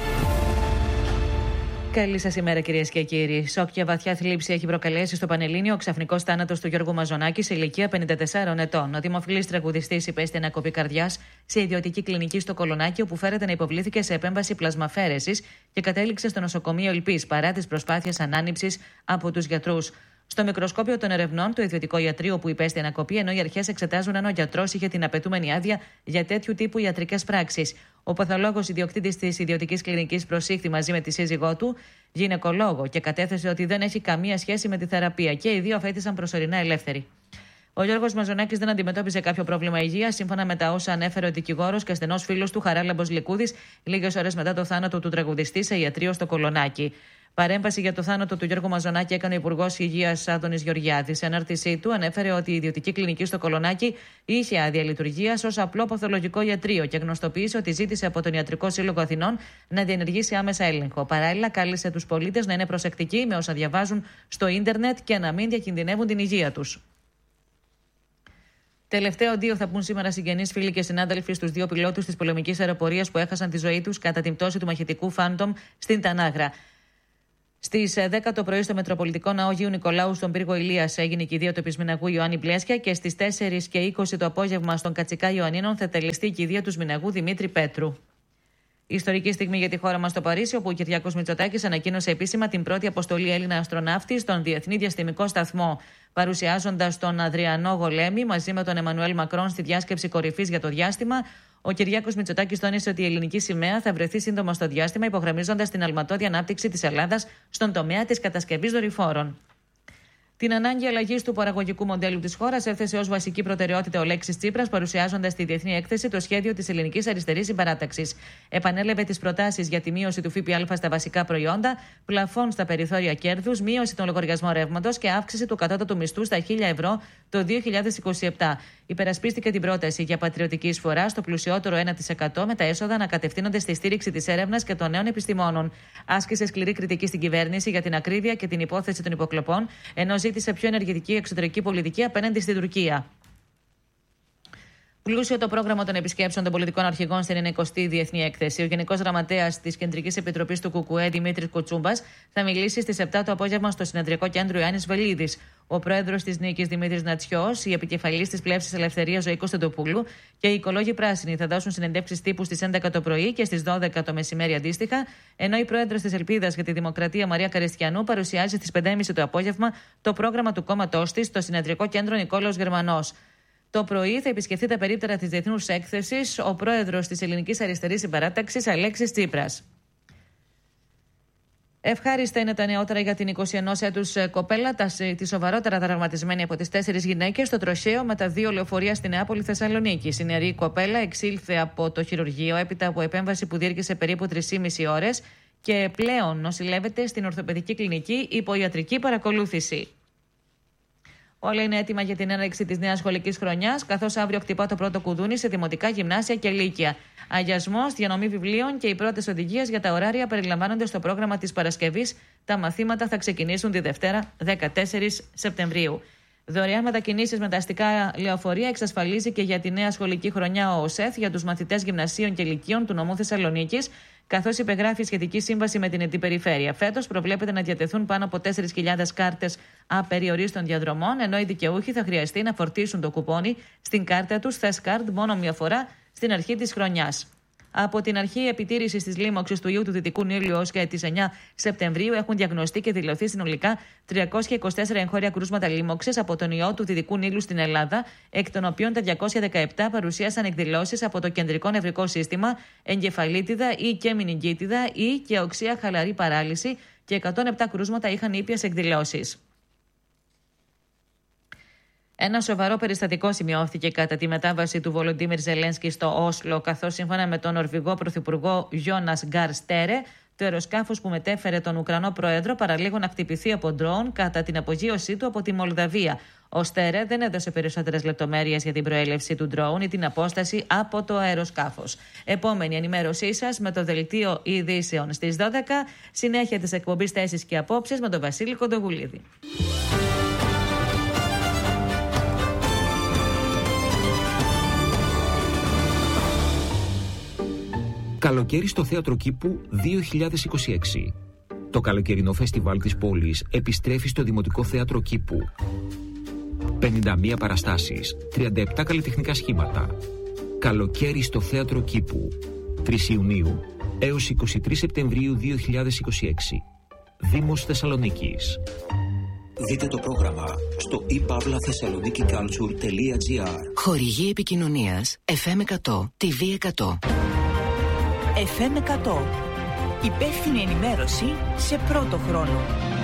Καλή σας ημέρα, κυρίες και κύριοι. Σοκ και βαθιά θλίψη έχει προκαλέσει στο Πανελλήνιο ο ξαφνικός θάνατος του Γιώργου Μαζονάκη σε ηλικία πενήντα τεσσάρων ετών. Ο δημοφιλής τραγουδιστής υπέστη ανακοπή καρδιάς σε ιδιωτική κλινική στο Κολονάκι, όπου φέρεται να υποβλήθηκε σε επέμβαση πλασμαφέρεσης και κατέληξε στο νοσοκομείο Ελπής παρά τις προσπάθειες ανάνυψης από τους γιατρούς. Στο μικροσκόπιο των ερευνών, το ιδιωτικό ιατρείο που υπέστη ανακοπή, ενώ οι αρχές εξετάζουν αν ο γιατρός είχε την απαιτούμενη άδεια για τέτοιου τύπου ιατρικές πράξεις. Ο παθολόγος ιδιοκτήτης της ιδιωτικής κλινικής προσήχθη μαζί με τη σύζυγό του, γυναικολόγο, και κατέθεσε ότι δεν έχει καμία σχέση με τη θεραπεία και οι δύο αφέθησαν προσωρινά ελεύθεροι. Ο Ο Γιώργος Μαζονάκης δεν αντιμετώπιζε κάποιο πρόβλημα υγείας, σύμφωνα με τα όσα ανέφερε ο δικηγόρος και στενός φίλος του Χαράλαμπος Λικούδης, λίγες ώρες μετά το θάνατο του τραγουδιστή σε ιατρείο στο Κολονάκι. Παρέμβαση για το θάνατο του Γιώργου Μαζονάκη έκανε ο Υπουργός Υγείας Άδωνης Γεωργιάδης. Σε ανάρτησή του ανέφερε ότι η ιδιωτική κλινική στο Κολονάκι είχε άδεια λειτουργίας ως απλό παθολογικό ιατρείο και γνωστοποίησε ότι ζήτησε από τον Ιατρικό Σύλλογο Αθηνών να διενεργήσει άμεσα έλεγχο. Παράλληλα, κάλεσε τους πολίτες να είναι προσεκτικοί με όσα διαβάζουν στο ίντερνετ και να μην διακινδυνεύουν την υγεία τους. Τελευταίο δύο θα πούν σήμερα συγγενείς, φίλοι και συνάδελφοι στους δύο πιλότους της πολεμικής αεροπορίας που έχασαν τη ζωή τους κατά την πτώση του μαχητικού Phantom στην Τανάγρα. Στις δέκα το πρωί στο Μετροπολιτικό Ναό Αγίου Νικολάου στον πύργο Ηλίας έγινε η κηδεία του επισμηναγού Ιωάννη Πλέσια και στις τέσσερις και είκοσι το απόγευμα στον Κατσικά Ιωαννίνων θα τελεστεί η κηδεία του σμηναγού Δημήτρη Πέτρου. Ιστορική στιγμή για τη χώρα μας στο Παρίσι, όπου ο Κυριάκος Μητσοτάκης ανακοίνωσε επίσημα την πρώτη αποστολή Έλληνα αστροναύτη στον Διεθνή Διαστημικό Σταθμό, παρουσιάζοντας τον Αδριανό Γολέμη μαζί με τον Εμμανουέλ Μακρόν στη διάσκεψη κορυφής για το διάστημα. Ο Κυριάκος Μητσοτάκης τόνισε ότι η ελληνική σημαία θα βρεθεί σύντομα στο διάστημα, υπογραμμίζοντας την αλματώδη ανάπτυξη της Ελλάδας στον τομέα της κατασκευής δορυφόρων. Την ανάγκη αλλαγής του παραγωγικού μοντέλου της χώρας έθεσε ως βασική προτεραιότητα ο Αλέξης Τσίπρας, παρουσιάζοντας στη Διεθνή Έκθεση το σχέδιο της Ελληνικής Αριστερής Συμπαράταξης. Επανέλαβε τις προτάσεις για τη μείωση του ΦΠΑ στα βασικά προϊόντα, πλαφών στα περιθώρια κέρδους, μείωση των λογαριασμών ρεύματος και αύξηση του κατώτατου μισθού στα χίλια ευρώ το δύο χιλιάδες είκοσι επτά. Υπερασπίστηκε την πρόταση για πατριωτική εισφορά στο πλουσιότερο ένα τοις εκατό με τα έσοδα να κατευθύνονται στη στήριξη της έρευνας και των νέων επιστημόνων. Άσκησε σκληρή κριτική στην κυβέρνηση για την ακρίβεια και την υπόθεση των υποκλοπών, ενώ ζήτησε πιο ενεργητική εξωτερική πολιτική απέναντι στην Τουρκία. Πλούσιο το πρόγραμμα των επισκέψεων των πολιτικών αρχηγών στην ενενηκοστή Διεθνή Έκθεση. Ο Γενικός Γραμματέας της Κεντρικής Επιτροπής του ΚΚΕ, Δημήτρης Κουτσούμπας, θα μιλήσει στις επτά το απόγευμα στο Συνεδριακό Κέντρο Ιωάννης Βελίδης. Ο πρόεδρος της Νίκης, Δημήτρης Νατσιός, η επικεφαλής της Πλεύσης Ελευθερίας, Ζωή Κωνσταντοπούλου, και οι οικολόγοι πράσινοι θα δώσουν συνεντεύξεις τύπου στις έντεκα το πρωί και στις δώδεκα το μεσημέρι αντίστοιχα, ενώ η πρόεδρος της Ελπίδας για τη Δημοκρατία, Μαρία Καριστιανού, παρουσιάζει στις πέντε και μισή το απόγευμα το πρόγραμμα του κόμματός της στο Συνεδριακό Κέντρο Νικόλαος Γερμανός. Το πρωί θα επισκεφθεί τα περίπτερα της Διεθνούς Έκθεσης ο πρόεδρος της Ελληνικής Αριστερής Συμπαράταξης, Αλέξης Τσίπρας. Ευχάριστα είναι τα νεότερα για την είκοσι ενός έτους κοπέλα, τη σοβαρότερα τραυματισμένη από τις τέσσερις γυναίκες στο τροχαίο με τα δύο λεωφορεία στη Νεάπολη Θεσσαλονίκη. Η νεαρή κοπέλα εξήλθε από το χειρουργείο έπειτα από επέμβαση που διήρκησε περίπου τρεις και μισή ώρες και πλέον νοσηλεύεται στην ορθοπαιδική κλινική υπό ιατρική παρακολούθηση. Όλα είναι έτοιμα για την έναρξη της νέας σχολικής χρονιάς, καθώς αύριο χτυπά το πρώτο κουδούνι σε δημοτικά, γυμνάσια και λύκεια. Αγιασμός, διανομή βιβλίων και οι πρώτες οδηγίες για τα ωράρια περιλαμβάνονται στο πρόγραμμα της Παρασκευής. Τα μαθήματα θα ξεκινήσουν τη Δευτέρα, δεκατέσσερις Σεπτεμβρίου. Δωρεάν μετακινήσεις με τα αστικά λεωφορεία εξασφαλίζει και για τη νέα σχολική χρονιά ο ΟΣΕΘ για τους μαθητές γυμνασίων και λυκείων του νομού Θεσσαλονίκης, καθώς υπεγράφει σχετική σύμβαση με την Αντιπεριφέρεια. Φέτος προβλέπεται να διατεθούν πάνω από τέσσερις χιλιάδες κάρτες απεριορίστων διαδρομών, ενώ οι δικαιούχοι θα χρειαστεί να φορτίσουν το κουπόνι στην κάρτα τους ThesCard μόνο μία φορά στην αρχή της χρονιάς. Από την αρχή επιτήρηση τη λίμωξη του ιού του Δυτικού Νείλου έως και τις εννιά Σεπτεμβρίου έχουν διαγνωστεί και δηλωθεί συνολικά τριακόσια είκοσι τέσσερα εγχώρια κρούσματα λίμωξης από τον ιό του Δυτικού Νείλου στην Ελλάδα, εκ των οποίων τα διακόσια δεκαεπτά παρουσίασαν εκδηλώσεις από το κεντρικό νευρικό σύστημα, εγκεφαλίτιδα ή και μηνυγκίτιδα ή και οξεία χαλαρή παράλυση και εκατόν επτά κρούσματα είχαν ήπιες εκδηλώσεις. Ένα σοβαρό περιστατικό σημειώθηκε κατά τη μετάβαση του Βολοντίμιρ Ζελένσκι στο Όσλο, καθώς σύμφωνα με τον Νορβηγό Πρωθυπουργό Γιόνας Γκαρ Στέρε, το αεροσκάφος που μετέφερε τον Ουκρανό Πρόεδρο παραλίγο να χτυπηθεί από ντρόουν κατά την απογείωσή του από τη Μολδαβία. Ο Στέρε δεν έδωσε περισσότερες λεπτομέρειες για την προέλευση του ντρόουν ή την απόσταση από το αεροσκάφος. Επόμενη ενημέρωσή σας με το δελτίο ειδήσεων στις δώδεκα. Συνέχεια της εκπομπής Θέσεις και Απόψεις με τον Βασίλη Κοντογουλίδη. Καλοκαίρι στο Θέατρο Κήπου δύο χιλιάδες είκοσι έξι. Το καλοκαιρινό φεστιβάλ της πόλης επιστρέφει στο Δημοτικό Θέατρο Κήπου. πενήντα μία παραστάσεις, τριάντα επτά καλλιτεχνικά σχήματα. Καλοκαίρι στο Θέατρο Κήπου. τρεις Ιουνίου έως είκοσι τρεις Σεπτεμβρίου δύο χιλιάδες είκοσι έξι. Δήμος Θεσσαλονίκης. Δείτε το πρόγραμμα στο i pavla thessaloniki culture τελεία gr. Χορηγή επικοινωνίας εφ εμ εκατό, τι βι εκατό. εφ εμ εκατό. Υπεύθυνη ενημέρωση σε πρώτο χρόνο.